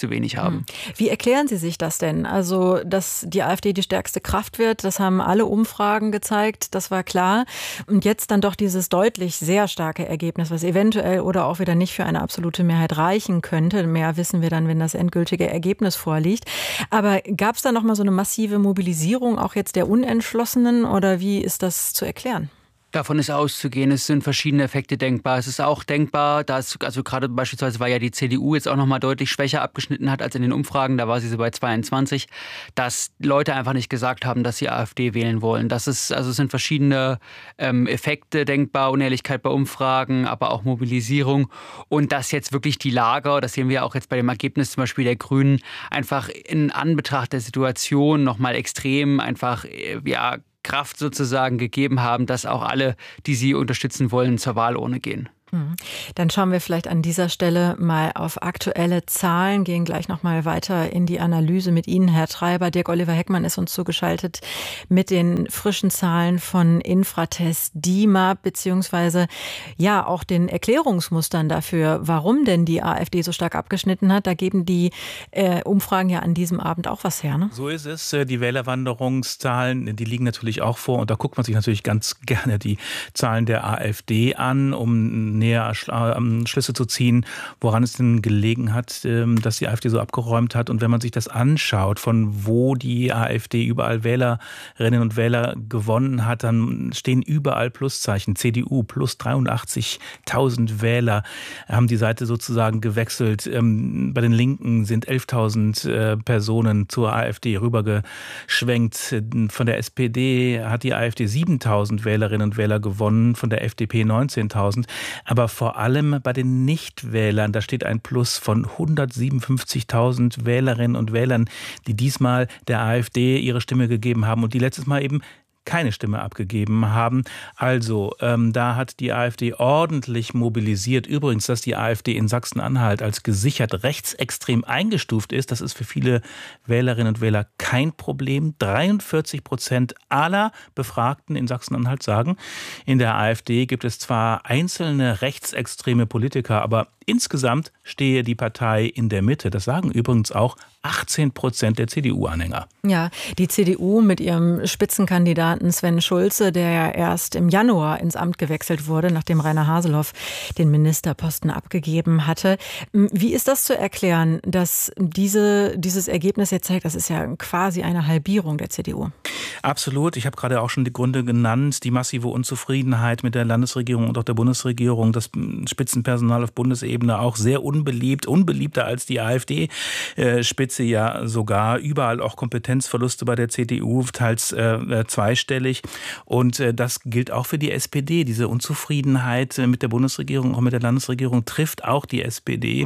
haben. Wie erklären Sie sich das denn? Also, dass die AfD die stärkste Kraft wird, das haben alle Umfragen gezeigt, das war klar. Und jetzt dann doch dieses deutlich sehr starke Ergebnis, was eventuell oder auch wieder nicht für eine absolute Mehrheit reichen könnte. Mehr wissen wir dann, wenn das endgültige Ergebnis vorliegt. Aber gab es da noch mal so eine massive Mobilisierung auch jetzt der Unentschlossenen oder wie ist das zu erklären? Davon ist auszugehen, es sind verschiedene Effekte denkbar. Es ist auch denkbar, dass, also gerade beispielsweise, weil ja die C D U jetzt auch noch mal deutlich schwächer abgeschnitten hat als in den Umfragen, da war sie so bei zweiundzwanzig, dass Leute einfach nicht gesagt haben, dass sie AfD wählen wollen. Das ist, also es sind verschiedene ähm, Effekte denkbar, Unehrlichkeit bei Umfragen, aber auch Mobilisierung. Und dass jetzt wirklich die Lager, das sehen wir auch jetzt bei dem Ergebnis zum Beispiel der Grünen, einfach in Anbetracht der Situation noch mal extrem einfach, ja, Kraft sozusagen gegeben haben, dass auch alle, die sie unterstützen wollen, zur Wahlurne gehen. Dann schauen wir vielleicht an dieser Stelle mal auf aktuelle Zahlen, gehen gleich noch mal weiter in die Analyse mit Ihnen, Herr Treiber. Dirk-Oliver Heckmann ist uns zugeschaltet mit den frischen Zahlen von Infratest D I M A P, beziehungsweise ja auch den Erklärungsmustern dafür, warum denn die AfD so stark abgeschnitten hat. Da geben die äh, Umfragen ja an diesem Abend auch was her, ne? So ist es. Die Wählerwanderungszahlen, die liegen natürlich auch vor. Und da guckt man sich natürlich ganz gerne die Zahlen der AfD an, um näher Schlüsse zu ziehen, woran es denn gelegen hat, dass die AfD so abgeräumt hat. Und wenn man sich das anschaut, von wo die AfD überall Wählerinnen und Wähler gewonnen hat, dann stehen überall Pluszeichen. C D U plus dreiundachtzigtausend Wähler haben die Seite sozusagen gewechselt. Bei den Linken sind elftausend Personen zur AfD rübergeschwenkt. Von der S P D hat die AfD siebentausend Wählerinnen und Wähler gewonnen, von der F D P neunzehntausend. Aber vor allem bei den Nichtwählern, da steht ein Plus von hundertsiebenundfünfzigtausend Wählerinnen und Wählern, die diesmal der AfD ihre Stimme gegeben haben und die letztes Mal eben keine Stimme abgegeben haben. Also ähm, da hat die AfD ordentlich mobilisiert. Übrigens, dass die AfD in Sachsen-Anhalt als gesichert rechtsextrem eingestuft ist, das ist für viele Wählerinnen und Wähler kein Problem. dreiundvierzig Prozent aller Befragten in Sachsen-Anhalt sagen, in der AfD gibt es zwar einzelne rechtsextreme Politiker, aber insgesamt stehe die Partei in der Mitte. Das sagen übrigens auch achtzehn Prozent der C D U-Anhänger. Ja, die C D U mit ihrem Spitzenkandidaten Sven Schulze, der ja erst im Januar ins Amt gewechselt wurde, nachdem Rainer Haseloff den Ministerposten abgegeben hatte. Wie ist das zu erklären, dass diese, dieses Ergebnis jetzt zeigt, das ist ja quasi eine Halbierung der C D U? Absolut. Ich habe gerade auch schon die Gründe genannt. Die massive Unzufriedenheit mit der Landesregierung und auch der Bundesregierung. Das Spitzenpersonal auf Bundesebene auch sehr unbeliebt. Unbeliebter als die AfD-Spitze ja sogar. Überall auch Kompetenzverluste bei der C D U, teils äh, zweistellig. Und äh, das gilt auch für die S P D. Diese Unzufriedenheit mit der Bundesregierung, auch mit der Landesregierung, trifft auch die S P D.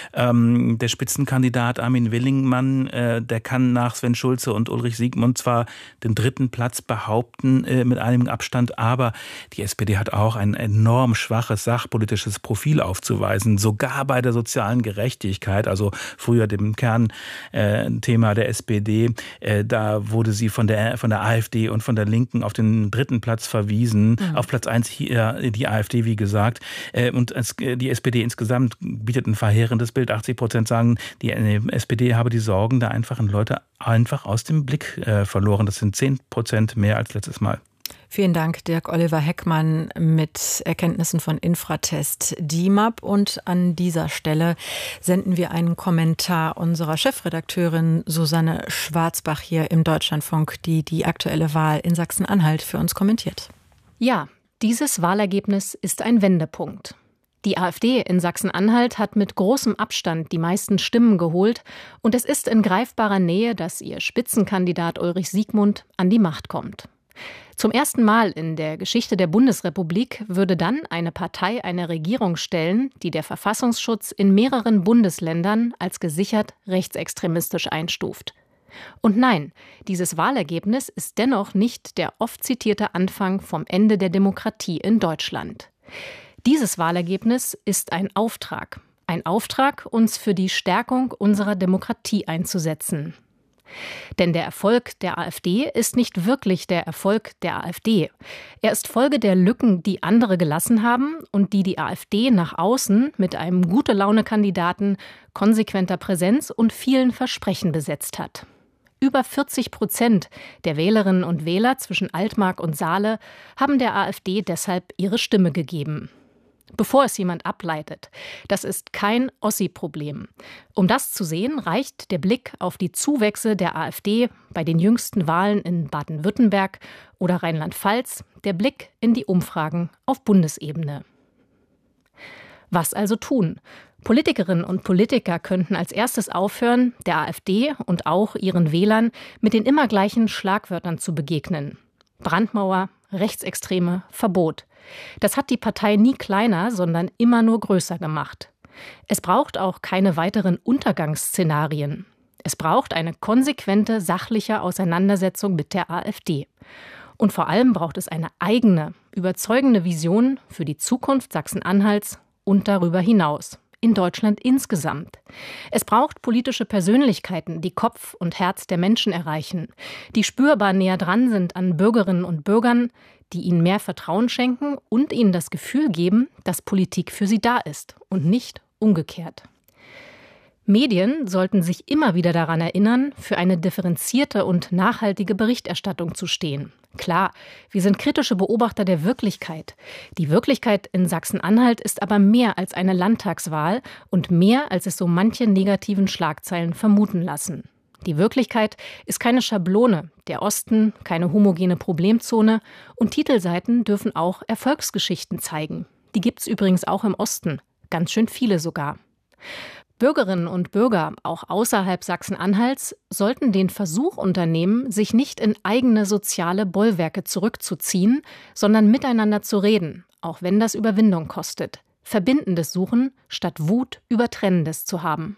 Ähm, der Spitzenkandidat Armin Willingmann, äh, der kann nach Sven Schulze und Ulrich Siegmund zwar den dritten Platz behaupten äh, mit einigem Abstand, aber die S P D hat auch ein enorm schwaches sachpolitisches Profil aufzuweisen, sogar bei der sozialen Gerechtigkeit, also früher dem Kernthema äh, der S P D, äh, da wurde sie von der von der AfD und von der Linken auf den dritten Platz verwiesen, mhm. auf Platz eins hier die AfD, wie gesagt, äh, und es, die S P D insgesamt bietet ein verheerendes Bild. achtzig Prozent sagen, die S P D habe die Sorgen der einfachen Leute einfach aus dem Blick äh, verloren. Das sind zehn Prozent mehr als letztes Mal. Vielen Dank, Dirk-Oliver Heckmann mit Erkenntnissen von Infratest D I M A P. Und an dieser Stelle senden wir einen Kommentar unserer Chefredakteurin Susanne Schwarzbach hier im Deutschlandfunk, die die aktuelle Wahl in Sachsen-Anhalt für uns kommentiert. Ja, dieses Wahlergebnis ist ein Wendepunkt. Die AfD in Sachsen-Anhalt hat mit großem Abstand die meisten Stimmen geholt und es ist in greifbarer Nähe, dass ihr Spitzenkandidat Ulrich Siegmund an die Macht kommt. Zum ersten Mal in der Geschichte der Bundesrepublik würde dann eine Partei eine Regierung stellen, die der Verfassungsschutz in mehreren Bundesländern als gesichert rechtsextremistisch einstuft. Und nein, dieses Wahlergebnis ist dennoch nicht der oft zitierte Anfang vom Ende der Demokratie in Deutschland. Dieses Wahlergebnis ist ein Auftrag. Ein Auftrag, uns für die Stärkung unserer Demokratie einzusetzen. Denn der Erfolg der AfD ist nicht wirklich der Erfolg der AfD. Er ist Folge der Lücken, die andere gelassen haben und die die AfD nach außen mit einem Gute-Laune-Kandidaten, konsequenter Präsenz und vielen Versprechen besetzt hat. Über vierzig Prozent der Wählerinnen und Wähler zwischen Altmark und Saale haben der AfD deshalb ihre Stimme gegeben. Bevor es jemand ableitet, das ist kein Ossi-Problem. Um das zu sehen, reicht der Blick auf die Zuwächse der AfD bei den jüngsten Wahlen in Baden-Württemberg oder Rheinland-Pfalz, der Blick in die Umfragen auf Bundesebene. Was also tun? Politikerinnen und Politiker könnten als erstes aufhören, der AfD und auch ihren Wählern mit den immer gleichen Schlagwörtern zu begegnen. Brandmauer, Rechtsextreme, Verbot. Das hat die Partei nie kleiner, sondern immer nur größer gemacht. Es braucht auch keine weiteren Untergangsszenarien. Es braucht eine konsequente, sachliche Auseinandersetzung mit der AfD. Und vor allem braucht es eine eigene, überzeugende Vision für die Zukunft Sachsen-Anhalts und darüber hinaus. In Deutschland insgesamt. Es braucht politische Persönlichkeiten, die Kopf und Herz der Menschen erreichen, die spürbar näher dran sind an Bürgerinnen und Bürgern, die ihnen mehr Vertrauen schenken und ihnen das Gefühl geben, dass Politik für sie da ist und nicht umgekehrt. Medien sollten sich immer wieder daran erinnern, für eine differenzierte und nachhaltige Berichterstattung zu stehen. Klar, wir sind kritische Beobachter der Wirklichkeit. Die Wirklichkeit in Sachsen-Anhalt ist aber mehr als eine Landtagswahl und mehr, als es so manche negativen Schlagzeilen vermuten lassen. Die Wirklichkeit ist keine Schablone, der Osten keine homogene Problemzone und Titelseiten dürfen auch Erfolgsgeschichten zeigen. Die gibt's übrigens auch im Osten, ganz schön viele sogar. Bürgerinnen und Bürger, auch außerhalb Sachsen-Anhalts, sollten den Versuch unternehmen, sich nicht in eigene soziale Bollwerke zurückzuziehen, sondern miteinander zu reden, auch wenn das Überwindung kostet. Verbindendes suchen, statt Wut über Trennendes zu haben.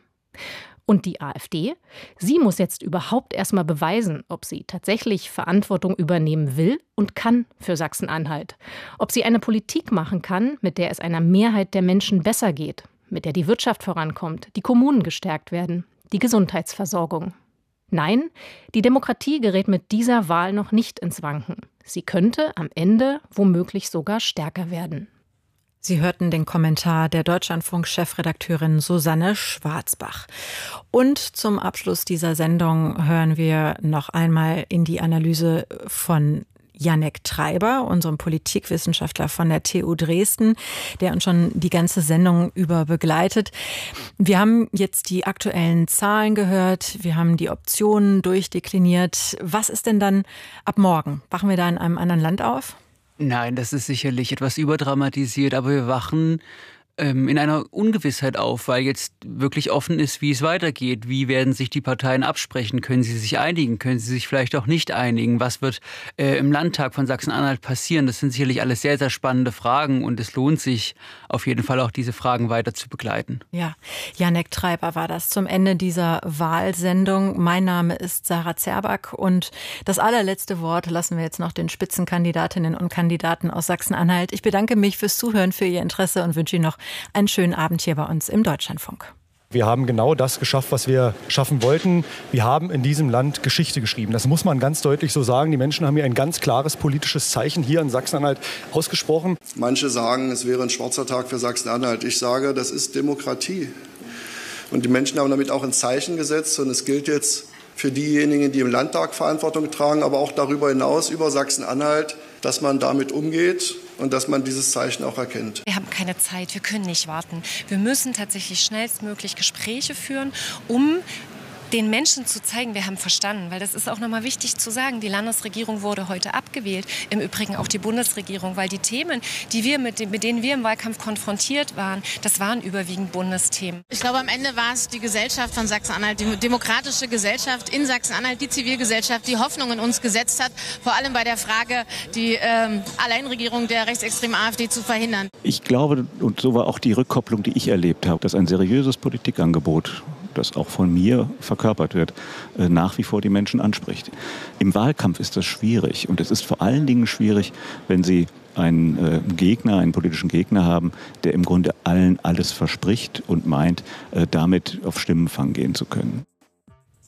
Und die AfD? Sie muss jetzt überhaupt erstmal beweisen, ob sie tatsächlich Verantwortung übernehmen will und kann für Sachsen-Anhalt. Ob sie eine Politik machen kann, mit der es einer Mehrheit der Menschen besser geht, mit der die Wirtschaft vorankommt, die Kommunen gestärkt werden, die Gesundheitsversorgung. Nein, die Demokratie gerät mit dieser Wahl noch nicht ins Wanken. Sie könnte am Ende womöglich sogar stärker werden. Sie hörten den Kommentar der Deutschlandfunk-Chefredakteurin Susanne Schwarzbach. Und zum Abschluss dieser Sendung hören wir noch einmal in die Analyse von Jannek Treiber, unserem Politikwissenschaftler von der T U Dresden, der uns schon die ganze Sendung über begleitet. Wir haben jetzt die aktuellen Zahlen gehört, wir haben die Optionen durchdekliniert. Was ist denn dann ab morgen? Wachen wir da in einem anderen Land auf? Nein, das ist sicherlich etwas überdramatisiert, aber wir wachen ähm, in einer Ungewissheit auf, weil jetzt wirklich offen ist, wie es weitergeht. Wie werden sich die Parteien absprechen? Können sie sich einigen? Können sie sich vielleicht auch nicht einigen? Was wird äh, im Landtag von Sachsen-Anhalt passieren? Das sind sicherlich alles sehr, sehr spannende Fragen und es lohnt sich auf jeden Fall auch, diese Fragen weiter zu begleiten. Ja, Jannek Treiber war das zum Ende dieser Wahlsendung. Mein Name ist Sarah Zerback und das allerletzte Wort lassen wir jetzt noch den Spitzenkandidatinnen und Kandidaten aus Sachsen-Anhalt. Ich bedanke mich fürs Zuhören, für Ihr Interesse und wünsche Ihnen noch einen schönen Abend hier bei uns im Deutschlandfunk. Wir haben genau das geschafft, was wir schaffen wollten. Wir haben in diesem Land Geschichte geschrieben. Das muss man ganz deutlich so sagen. Die Menschen haben hier ein ganz klares politisches Zeichen hier in Sachsen-Anhalt ausgesprochen. Manche sagen, es wäre ein schwarzer Tag für Sachsen-Anhalt. Ich sage, das ist Demokratie. Und die Menschen haben damit auch ein Zeichen gesetzt. Und es gilt jetzt für diejenigen, die im Landtag Verantwortung tragen, aber auch darüber hinaus über Sachsen-Anhalt, dass man damit umgeht und dass man dieses Zeichen auch erkennt. Wir haben keine Zeit, wir können nicht warten. Wir müssen tatsächlich schnellstmöglich Gespräche führen, um den Menschen zu zeigen, wir haben verstanden. Weil das ist auch nochmal wichtig zu sagen, die Landesregierung wurde heute abgewählt, im Übrigen auch die Bundesregierung, weil die Themen, die wir mit, mit denen wir im Wahlkampf konfrontiert waren, das waren überwiegend Bundesthemen. Ich glaube, am Ende war es die Gesellschaft von Sachsen-Anhalt, die demokratische Gesellschaft in Sachsen-Anhalt, die Zivilgesellschaft, die Hoffnung in uns gesetzt hat, vor allem bei der Frage, die ähm, Alleinregierung der rechtsextremen AfD zu verhindern. Ich glaube, und so war auch die Rückkopplung, die ich erlebt habe, dass ein seriöses Politikangebot, das auch von mir verkörpert wird, nach wie vor die Menschen anspricht. Im Wahlkampf ist das schwierig und es ist vor allen Dingen schwierig, wenn Sie einen Gegner, einen politischen Gegner haben, der im Grunde allen alles verspricht und meint, damit auf Stimmenfang gehen zu können.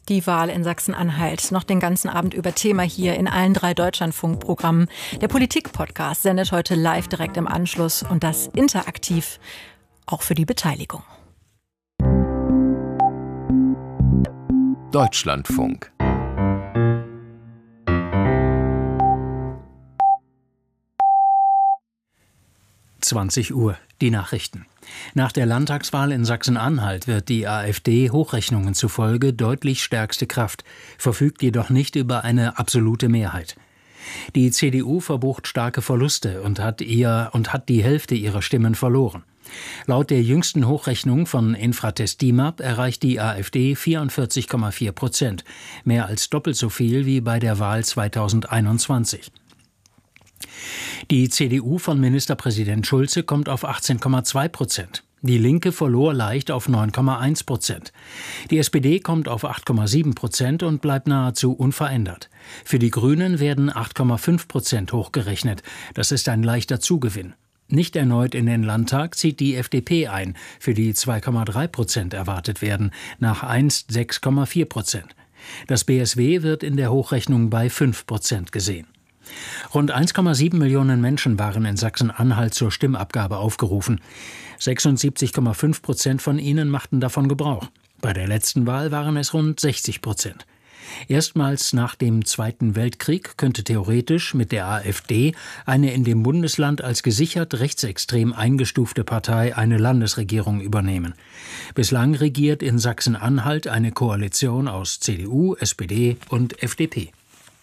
Die Wahl in Sachsen-Anhalt. Noch den ganzen Abend über Thema hier in allen drei Deutschlandfunk-Programmen. Der Politik-Podcast sendet heute live direkt im Anschluss und das interaktiv, auch für die Beteiligung. Deutschlandfunk. zwanzig Uhr, die Nachrichten. Nach der Landtagswahl in Sachsen-Anhalt wird die AfD Hochrechnungen zufolge deutlich stärkste Kraft, verfügt jedoch nicht über eine absolute Mehrheit. Die C D U verbucht starke Verluste und hat, ihr, und hat die Hälfte ihrer Stimmen verloren. Laut der jüngsten Hochrechnung von Infratest D I M A P erreicht die AfD vierundvierzig Komma vier Prozent, mehr als doppelt so viel wie bei der Wahl zweitausendeinundzwanzig. Die C D U von Ministerpräsident Schulze kommt auf achtzehn Komma zwei Prozent. Die Linke verlor leicht auf neun Komma eins Prozent. Die S P D kommt auf acht Komma sieben Prozent und bleibt nahezu unverändert. Für die Grünen werden acht Komma fünf Prozent hochgerechnet. Das ist ein leichter Zugewinn. Nicht erneut in den Landtag zieht die F D P ein, für die zwei Komma drei Prozent erwartet werden, nach einst sechs Komma vier Prozent. Das B S W wird in der Hochrechnung bei fünf Prozent gesehen. Rund eins Komma sieben Millionen Menschen waren in Sachsen-Anhalt zur Stimmabgabe aufgerufen. sechsundsiebzig Komma fünf Prozent von ihnen machten davon Gebrauch. Bei der letzten Wahl waren es rund sechzig Prozent. Erstmals nach dem Zweiten Weltkrieg könnte theoretisch mit der AfD eine in dem Bundesland als gesichert rechtsextrem eingestufte Partei eine Landesregierung übernehmen. Bislang regiert in Sachsen-Anhalt eine Koalition aus C D U, S P D und F D P.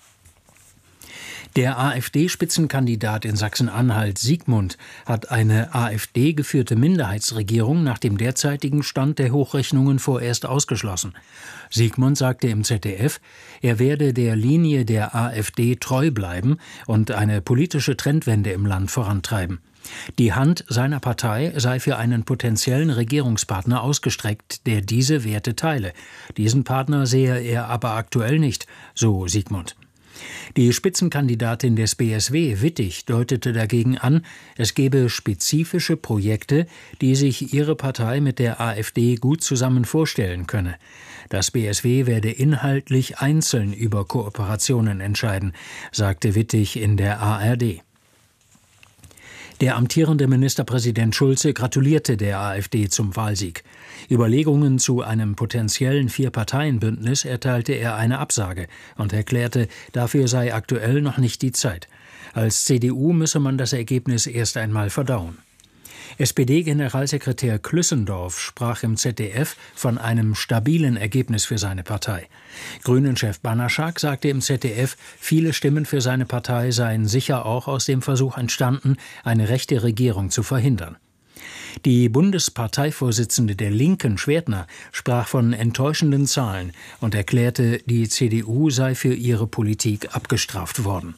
Der AfD-Spitzenkandidat in Sachsen-Anhalt, Siegmund, hat eine AfD-geführte Minderheitsregierung nach dem derzeitigen Stand der Hochrechnungen vorerst ausgeschlossen. Siegmund sagte im Z D F, er werde der Linie der AfD treu bleiben und eine politische Trendwende im Land vorantreiben. Die Hand seiner Partei sei für einen potenziellen Regierungspartner ausgestreckt, der diese Werte teile. Diesen Partner sehe er aber aktuell nicht, so Siegmund. Die Spitzenkandidatin des B S W, Wittig, deutete dagegen an, es gebe spezifische Projekte, die sich ihre Partei mit der AfD gut zusammen vorstellen könne. Das B S W werde inhaltlich einzeln über Kooperationen entscheiden, sagte Wittig in der A R D. Der amtierende Ministerpräsident Schulze gratulierte der AfD zum Wahlsieg. Überlegungen zu einem potenziellen Vier-Parteien-Bündnis erteilte er eine Absage und erklärte, dafür sei aktuell noch nicht die Zeit. Als C D U müsse man das Ergebnis erst einmal verdauen. S P D-Generalsekretär Klüssendorf sprach im Z D F von einem stabilen Ergebnis für seine Partei. Grünen-Chef Banaschak sagte im Z D F, viele Stimmen für seine Partei seien sicher auch aus dem Versuch entstanden, eine rechte Regierung zu verhindern. Die Bundesparteivorsitzende der Linken, Schwertner, sprach von enttäuschenden Zahlen und erklärte, die C D U sei für ihre Politik abgestraft worden.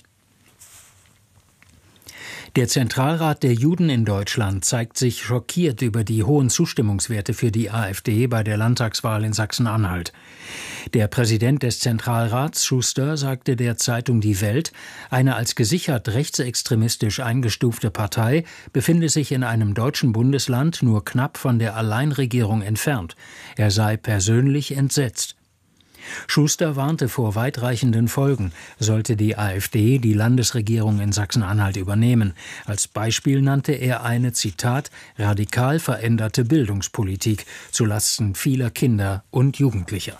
Der Zentralrat der Juden in Deutschland zeigt sich schockiert über die hohen Zustimmungswerte für die AfD bei der Landtagswahl in Sachsen-Anhalt. Der Präsident des Zentralrats, Schuster, sagte der Zeitung Die Welt, eine als gesichert rechtsextremistisch eingestufte Partei befinde sich in einem deutschen Bundesland nur knapp von der Alleinregierung entfernt. Er sei persönlich entsetzt. Schuster warnte vor weitreichenden Folgen, sollte die AfD die Landesregierung in Sachsen-Anhalt übernehmen. Als Beispiel nannte er eine, Zitat, radikal veränderte Bildungspolitik zulasten vieler Kinder und Jugendlicher.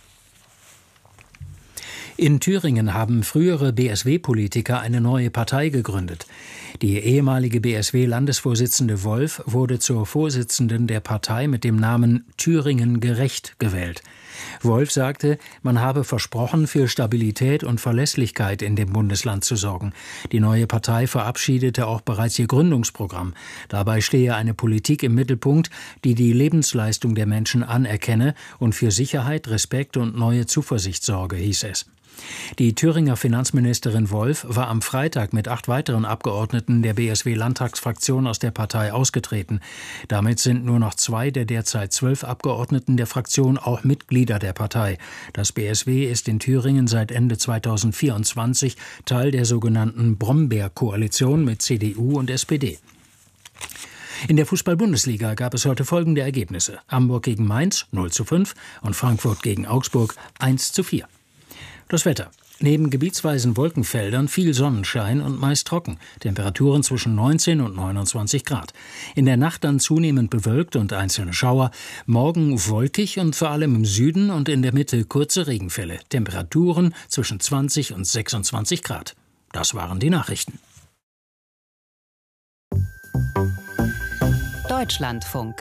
In Thüringen haben frühere B S W-Politiker eine neue Partei gegründet. Die ehemalige B S W-Landesvorsitzende Wolf wurde zur Vorsitzenden der Partei mit dem Namen Thüringen gerecht gewählt. Wolf sagte, man habe versprochen, für Stabilität und Verlässlichkeit in dem Bundesland zu sorgen. Die neue Partei verabschiedete auch bereits ihr Gründungsprogramm. Dabei stehe eine Politik im Mittelpunkt, die die Lebensleistung der Menschen anerkenne und für Sicherheit, Respekt und neue Zuversicht sorge, hieß es. Die Thüringer Finanzministerin Wolf war am Freitag mit acht weiteren Abgeordneten der B S W-Landtagsfraktion aus der Partei ausgetreten. Damit sind nur noch zwei der derzeit zwölf Abgeordneten der Fraktion auch Mitglieder der Partei. Das B S W ist in Thüringen seit Ende zweitausendvierundzwanzig Teil der sogenannten Brombeer-Koalition mit C D U und S P D. In der Fußball-Bundesliga gab es heute folgende Ergebnisse. Hamburg gegen Mainz null zu fünf und Frankfurt gegen Augsburg eins zu vier. Das Wetter. Neben gebietsweisen Wolkenfeldern viel Sonnenschein und meist trocken. Temperaturen zwischen neunzehn und neunundzwanzig Grad. In der Nacht dann zunehmend bewölkt und einzelne Schauer. Morgen wolkig und vor allem im Süden und in der Mitte kurze Regenfälle. Temperaturen zwischen zwanzig und sechsundzwanzig Grad. Das waren die Nachrichten. Deutschlandfunk.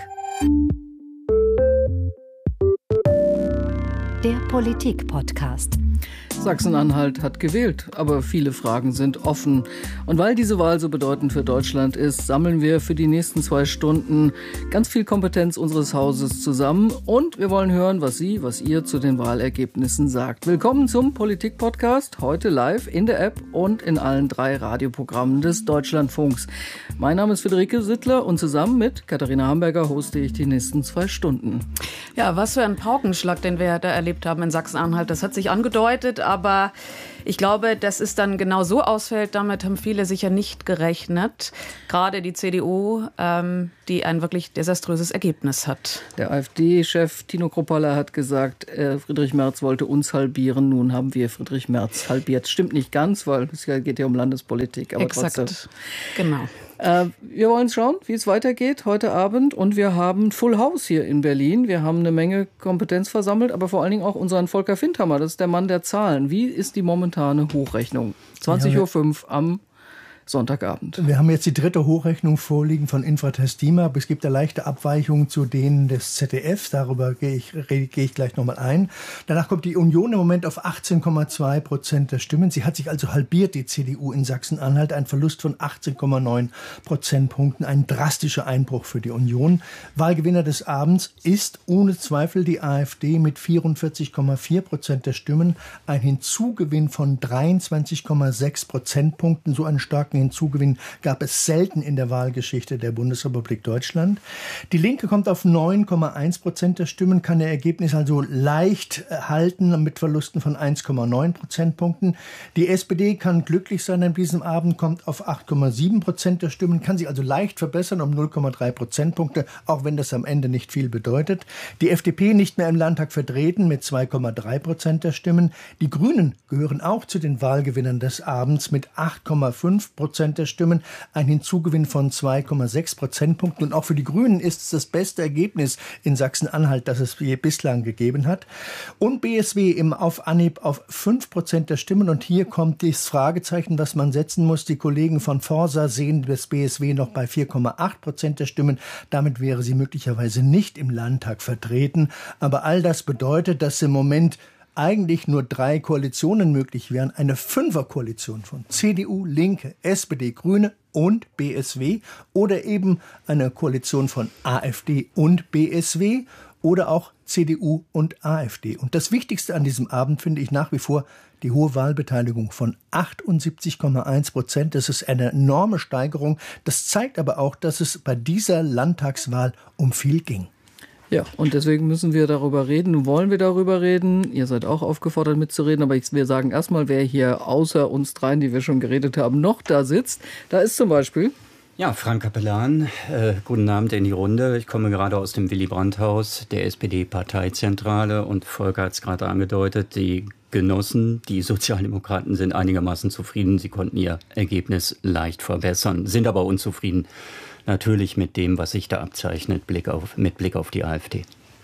Der Politik-Podcast. Sachsen-Anhalt hat gewählt, aber viele Fragen sind offen. Und weil diese Wahl so bedeutend für Deutschland ist, sammeln wir für die nächsten zwei Stunden ganz viel Kompetenz unseres Hauses zusammen. Und wir wollen hören, was Sie, was ihr zu den Wahlergebnissen sagt. Willkommen zum Politik-Podcast, heute live in der App und in allen drei Radioprogrammen des Deutschlandfunks. Mein Name ist Friederike Sittler und zusammen mit Katharina Hamburger hoste ich die nächsten zwei Stunden. Ja, was für ein Paukenschlag, den wir da erlebt haben in Sachsen-Anhalt. Das hat sich angedeutet, aber ich glaube, dass es dann genau so ausfällt, damit haben viele sicher nicht gerechnet. Gerade die C D U, ähm, die ein wirklich desaströses Ergebnis hat. Der AfD-Chef Tino Kruppalla hat gesagt, äh, Friedrich Merz wollte uns halbieren. Nun haben wir Friedrich Merz halbiert. Stimmt nicht ganz, weil es geht ja um Landespolitik. Aber Exakt, trotzdem. Genau. Äh, wir wollen schauen, wie es weitergeht heute Abend. Und wir haben Full House hier in Berlin. Wir haben eine Menge Kompetenz versammelt, aber vor allen Dingen auch unseren Volker Findhammer. Das ist der Mann der Zahlen. Wie ist die momentane Hochrechnung? zwanzig Uhr fünf am Sonntagabend. Wir haben jetzt die dritte Hochrechnung vorliegen von Infratest DIMAP. Es gibt eine leichte Abweichung zu denen des Z D F. Darüber gehe ich, gehe ich gleich nochmal ein. Danach kommt die Union im Moment auf achtzehn Komma zwei Prozent der Stimmen. Sie hat sich also halbiert, die C D U in Sachsen-Anhalt. Ein Verlust von achtzehn Komma neun Prozentpunkten. Ein drastischer Einbruch für die Union. Wahlgewinner des Abends ist ohne Zweifel die AfD mit vierundvierzig Komma vier Prozent der Stimmen. Ein Hinzugewinn von dreiundzwanzig Komma sechs Prozentpunkten. So einen starken Hinzugewinn gab es selten in der Wahlgeschichte der Bundesrepublik Deutschland. Die Linke kommt auf neun Komma eins Prozent der Stimmen, kann ihr Ergebnis also leicht halten mit Verlusten von eins Komma neun Prozentpunkten. Die S P D kann glücklich sein an diesem Abend, kommt auf acht Komma sieben Prozent der Stimmen, kann sich also leicht verbessern um null Komma drei Prozentpunkte, auch wenn das am Ende nicht viel bedeutet. Die F D P nicht mehr im Landtag vertreten mit zwei Komma drei Prozent der Stimmen. Die Grünen gehören auch zu den Wahlgewinnern des Abends mit acht Komma fünf Prozent der Stimmen, ein Hinzugewinn von zwei Komma sechs Prozentpunkten. Und auch für die Grünen ist es das beste Ergebnis in Sachsen-Anhalt, das es bislang gegeben hat. Und B S W im auf Anhieb auf fünf Prozent der Stimmen. Und hier kommt das Fragezeichen, was man setzen muss. Die Kollegen von Forsa sehen das B S W noch bei vier Komma acht Prozent der Stimmen. Damit wäre sie möglicherweise nicht im Landtag vertreten. Aber all das bedeutet, dass im Moment eigentlich nur drei Koalitionen möglich wären. Eine Fünferkoalition von C D U, Linke, S P D, Grüne und B S W oder eben eine Koalition von AfD und B S W oder auch C D U und AfD. Und das Wichtigste an diesem Abend finde ich nach wie vor die hohe Wahlbeteiligung von achtundsiebzig Komma eins Prozent. Das ist eine enorme Steigerung. Das zeigt aber auch, dass es bei dieser Landtagswahl um viel ging. Ja, und deswegen müssen wir darüber reden. Wollen wir darüber reden? Ihr seid auch aufgefordert mitzureden, aber ich, wir sagen erstmal, wer hier außer uns dreien, die wir schon geredet haben, noch da sitzt. Da ist zum Beispiel... Ja, Frank Capellan, äh, guten Abend in die Runde. Ich komme gerade aus dem Willy-Brandt-Haus, der S P D-Parteizentrale, und Volker hat es gerade angedeutet, die Genossen, die Sozialdemokraten, sind einigermaßen zufrieden. Sie konnten ihr Ergebnis leicht verbessern, sind aber unzufrieden natürlich mit dem, was sich da abzeichnet, Blick auf, mit Blick auf die AfD.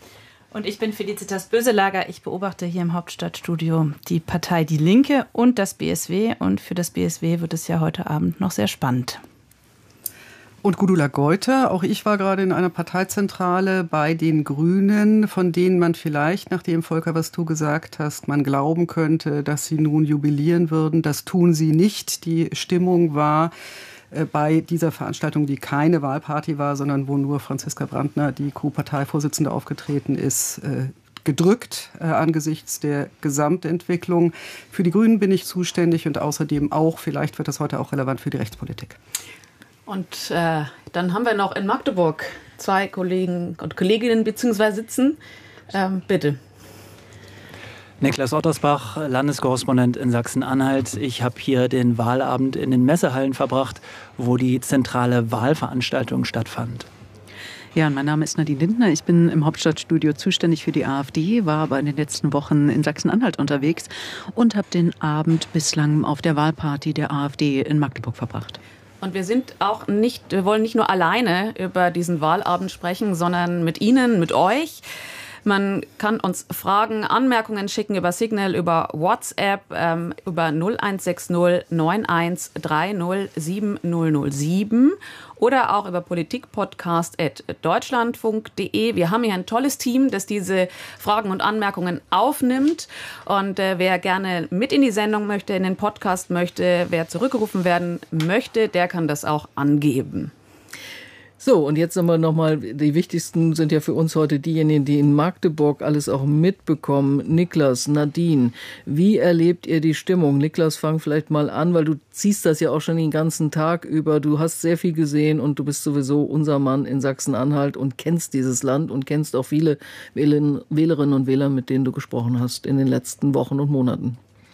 Und ich bin Felicitas Böselager. Ich beobachte hier im Hauptstadtstudio die Partei Die Linke und das B S W. Und für das B S W wird es ja heute Abend noch sehr spannend. Und Gudula Geuter, auch ich war gerade in einer Parteizentrale bei den Grünen, von denen man vielleicht, nachdem Volker, was du gesagt hast, man glauben könnte, dass sie nun jubilieren würden. Das tun sie nicht. Die Stimmung war bei dieser Veranstaltung, die keine Wahlparty war, sondern wo nur Franziska Brandner, die Co-Parteivorsitzende, aufgetreten ist, gedrückt äh, angesichts der Gesamtentwicklung. Für die Grünen bin ich zuständig und außerdem auch, vielleicht wird das heute auch relevant für die Rechtspolitik. Und äh, dann haben wir noch in Magdeburg zwei Kollegen und Kolleginnen beziehungsweise sitzen. Ähm, bitte. Niklas Ottersbach, Landeskorrespondent in Sachsen-Anhalt. Ich habe hier den Wahlabend in den Messehallen verbracht, wo die zentrale Wahlveranstaltung stattfand. Ja, mein Name ist Nadine Lindner. Ich bin im Hauptstadtstudio zuständig für die AfD, war aber in den letzten Wochen in Sachsen-Anhalt unterwegs und habe den Abend bislang auf der Wahlparty der AfD in Magdeburg verbracht. Und wir sind auch nicht, wir wollen nicht nur alleine über diesen Wahlabend sprechen, sondern mit Ihnen, mit euch. Man kann uns Fragen, Anmerkungen schicken über Signal, über WhatsApp, ähm, über null eins sechs null neun eins drei null sieben null null sieben oder auch über politikpodcast at deutschlandfunk punkt de. Wir haben hier ein tolles Team, das diese Fragen und Anmerkungen aufnimmt. Und äh, wer gerne mit in die Sendung möchte, in den Podcast möchte, wer zurückgerufen werden möchte, der kann das auch angeben. So, und jetzt haben wir nochmal, die wichtigsten sind ja für uns heute diejenigen, die in Magdeburg alles auch mitbekommen. Niklas, Nadine, wie erlebt ihr die Stimmung? Niklas, fang vielleicht mal an, weil du ziehst das ja auch schon den ganzen Tag über. Du hast sehr viel gesehen und du bist sowieso unser Mann in Sachsen-Anhalt und kennst dieses Land und kennst auch viele Wählerinnen und Wähler, mit denen du gesprochen hast in den letzten Wochen und Monaten.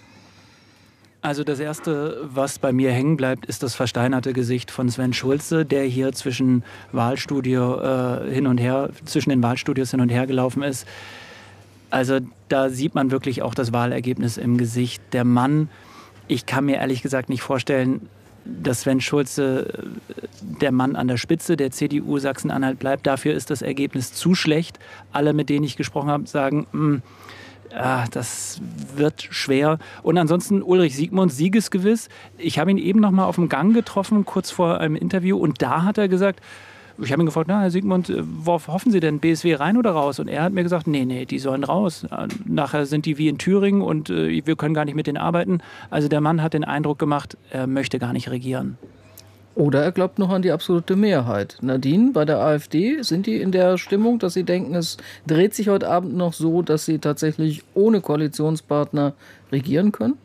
Also das Erste, was bei mir hängen bleibt, ist das versteinerte Gesicht von Sven Schulze, der hier zwischen Wahlstudio äh, hin und her, zwischen den Wahlstudios hin und her gelaufen ist. Also da sieht man wirklich auch das Wahlergebnis im Gesicht. Der Mann, ich kann mir ehrlich gesagt nicht vorstellen, dass Sven Schulze der Mann an der Spitze der C D U Sachsen-Anhalt bleibt. Dafür ist das Ergebnis zu schlecht. Alle, mit denen ich gesprochen habe, sagen, mh, Ah, das wird schwer. Und ansonsten Ulrich Siegmund, siegesgewiss. Ich habe ihn eben noch mal auf dem Gang getroffen, kurz vor einem Interview. Und da hat er gesagt, ich habe ihn gefragt, na, Herr Siegmund, worauf hoffen Sie denn, B S W rein oder raus? Und er hat mir gesagt, nee, nee, die sollen raus. Nachher sind die wie in Thüringen und äh, wir können gar nicht mit denen arbeiten. Also der Mann hat den Eindruck gemacht, er möchte gar nicht regieren. Oder er glaubt noch an die absolute Mehrheit. Nadine, bei der AfD, sind die in der Stimmung, dass sie denken, es dreht sich heute Abend noch so, dass sie tatsächlich ohne Koalitionspartner regieren können?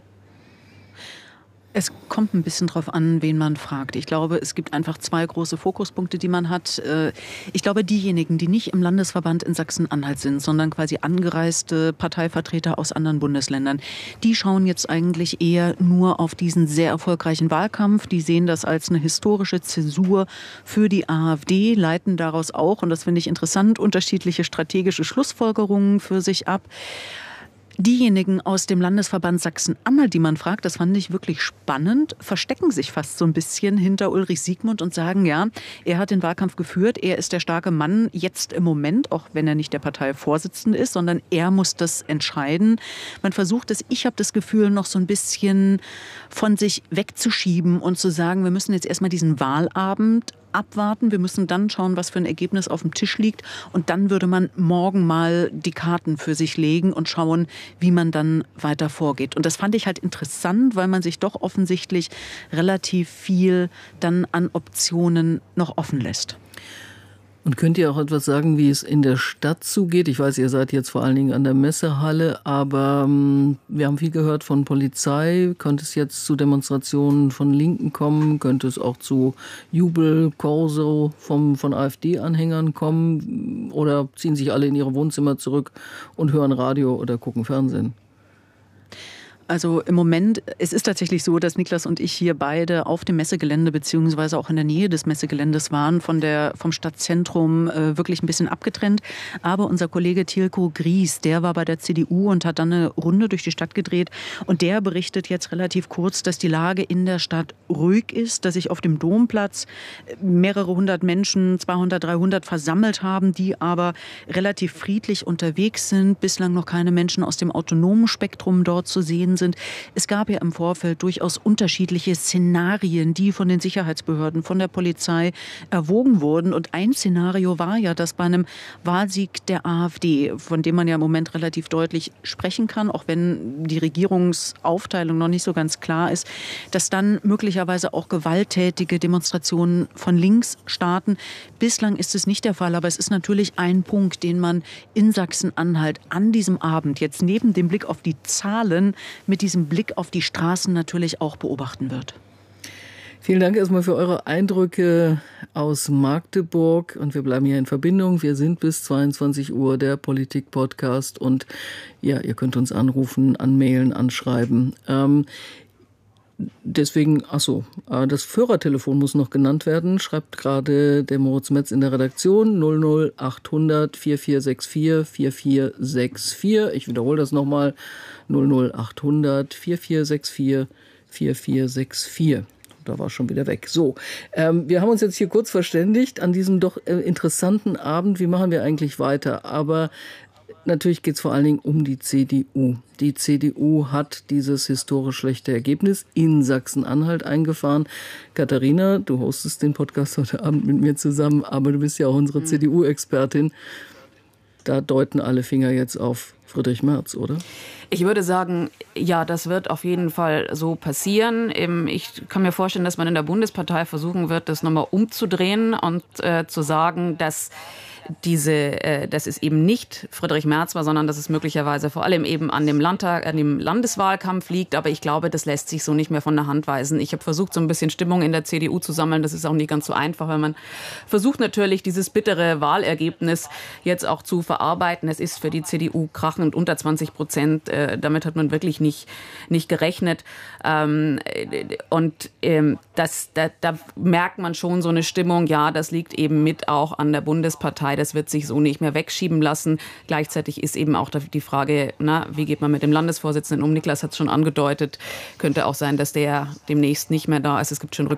Es kommt ein bisschen drauf an, wen man fragt. Ich glaube, es gibt einfach zwei große Fokuspunkte, die man hat. Ich glaube, diejenigen, die nicht im Landesverband in Sachsen-Anhalt sind, sondern quasi angereiste Parteivertreter aus anderen Bundesländern, die schauen jetzt eigentlich eher nur auf diesen sehr erfolgreichen Wahlkampf. Die sehen das als eine historische Zäsur für die AfD, leiten daraus auch, und das finde ich interessant, unterschiedliche strategische Schlussfolgerungen für sich ab. Diejenigen aus dem Landesverband Sachsen-Anhalt, die man fragt, das fand ich wirklich spannend, verstecken sich fast so ein bisschen hinter Ulrich Siegmund und sagen, ja, er hat den Wahlkampf geführt, er ist der starke Mann jetzt im Moment, auch wenn er nicht der Parteivorsitzende ist, sondern er muss das entscheiden. Man versucht es, ich habe das Gefühl, noch so ein bisschen von sich wegzuschieben und zu sagen, wir müssen jetzt erstmal diesen Wahlabend abwarten. Wir müssen dann schauen, was für ein Ergebnis auf dem Tisch liegt. Und dann würde man morgen mal die Karten für sich legen und schauen, wie man dann weiter vorgeht. Und das fand ich halt interessant, weil man sich doch offensichtlich relativ viel dann an Optionen noch offen lässt. Und könnt ihr auch etwas sagen, wie es in der Stadt zugeht? Ich weiß, ihr seid jetzt vor allen Dingen an der Messehalle, aber ähm, wir haben viel gehört von Polizei. Könnte es jetzt zu Demonstrationen von Linken kommen? Könnte es auch zu Jubel, Korso vom, von AfD-Anhängern kommen? Oder ziehen sich alle in ihre Wohnzimmer zurück und hören Radio oder gucken Fernsehen? Also im Moment, es ist tatsächlich so, dass Niklas und ich hier beide auf dem Messegelände beziehungsweise auch in der Nähe des Messegeländes waren, von der, vom Stadtzentrum äh, wirklich ein bisschen abgetrennt. Aber unser Kollege Tilko Gries, der war bei der C D U und hat dann eine Runde durch die Stadt gedreht. Und der berichtet jetzt relativ kurz, dass die Lage in der Stadt ruhig ist, dass sich auf dem Domplatz mehrere hundert Menschen, zweihundert, dreihundert versammelt haben, die aber relativ friedlich unterwegs sind. Bislang noch keine Menschen aus dem autonomen Spektrum dort zu sehen sind. Es gab ja im Vorfeld durchaus unterschiedliche Szenarien, die von den Sicherheitsbehörden, von der Polizei erwogen wurden. Und ein Szenario war ja, dass bei einem Wahlsieg der AfD, von dem man ja im Moment relativ deutlich sprechen kann, auch wenn die Regierungsaufteilung noch nicht so ganz klar ist, dass dann möglicherweise auch gewalttätige Demonstrationen von links starten. Bislang ist es nicht der Fall, aber es ist natürlich ein Punkt, den man in Sachsen-Anhalt an diesem Abend jetzt neben dem Blick auf die Zahlen mit diesem Blick auf die Straßen natürlich auch beobachten wird. Vielen Dank erstmal für eure Eindrücke aus Magdeburg und wir bleiben hier in Verbindung. Wir sind bis zweiundzwanzig Uhr der Politik-Podcast und ja, ihr könnt uns anrufen, anmailen, anschreiben. Ähm, Deswegen, ach so, das Führertelefon muss noch genannt werden, schreibt gerade der Moritz Metz in der Redaktion null null achthundert vierundvierzig sechsundvierzig vierundvierzig vierundvierzig. Ich wiederhole das nochmal, null null achthundert vierundvierzig sechsundvierzig vierundvierzig vierundvierzig. Da war schon wieder weg. So, ähm, wir haben uns jetzt hier kurz verständigt an diesem doch äh, interessanten Abend. Wie machen wir eigentlich weiter? Aber natürlich geht es vor allen Dingen um die C D U. Die C D U hat dieses historisch schlechte Ergebnis in Sachsen-Anhalt eingefahren. Katharina, du hostest den Podcast heute Abend mit mir zusammen, aber du bist ja auch unsere mhm. C D U-Expertin. Da deuten alle Finger jetzt auf Friedrich Merz, oder? Ich würde sagen, ja, das wird auf jeden Fall so passieren. Ich kann mir vorstellen, dass man in der Bundespartei versuchen wird, das nochmal umzudrehen und äh, zu sagen, dass diese, äh, dass es eben nicht Friedrich Merz war, sondern dass es möglicherweise vor allem eben an dem Landtag, an dem Landeswahlkampf liegt. Aber ich glaube, das lässt sich so nicht mehr von der Hand weisen. Ich habe versucht, so ein bisschen Stimmung in der C D U zu sammeln. Das ist auch nicht ganz so einfach, weil man versucht natürlich, dieses bittere Wahlergebnis jetzt auch zu verarbeiten. Es ist für die C D U krachend unter zwanzig Prozent. Äh, damit hat man wirklich nicht, nicht gerechnet. Ähm, und ähm, das, da, da merkt man schon so eine Stimmung, ja, das liegt eben mit auch an der Bundespartei. Das wird sich so nicht mehr wegschieben lassen. Gleichzeitig ist eben auch die Frage, na, wie geht man mit dem Landesvorsitzenden um? Niklas hat es schon angedeutet. Könnte auch sein, dass der demnächst nicht mehr da ist. Es gibt schon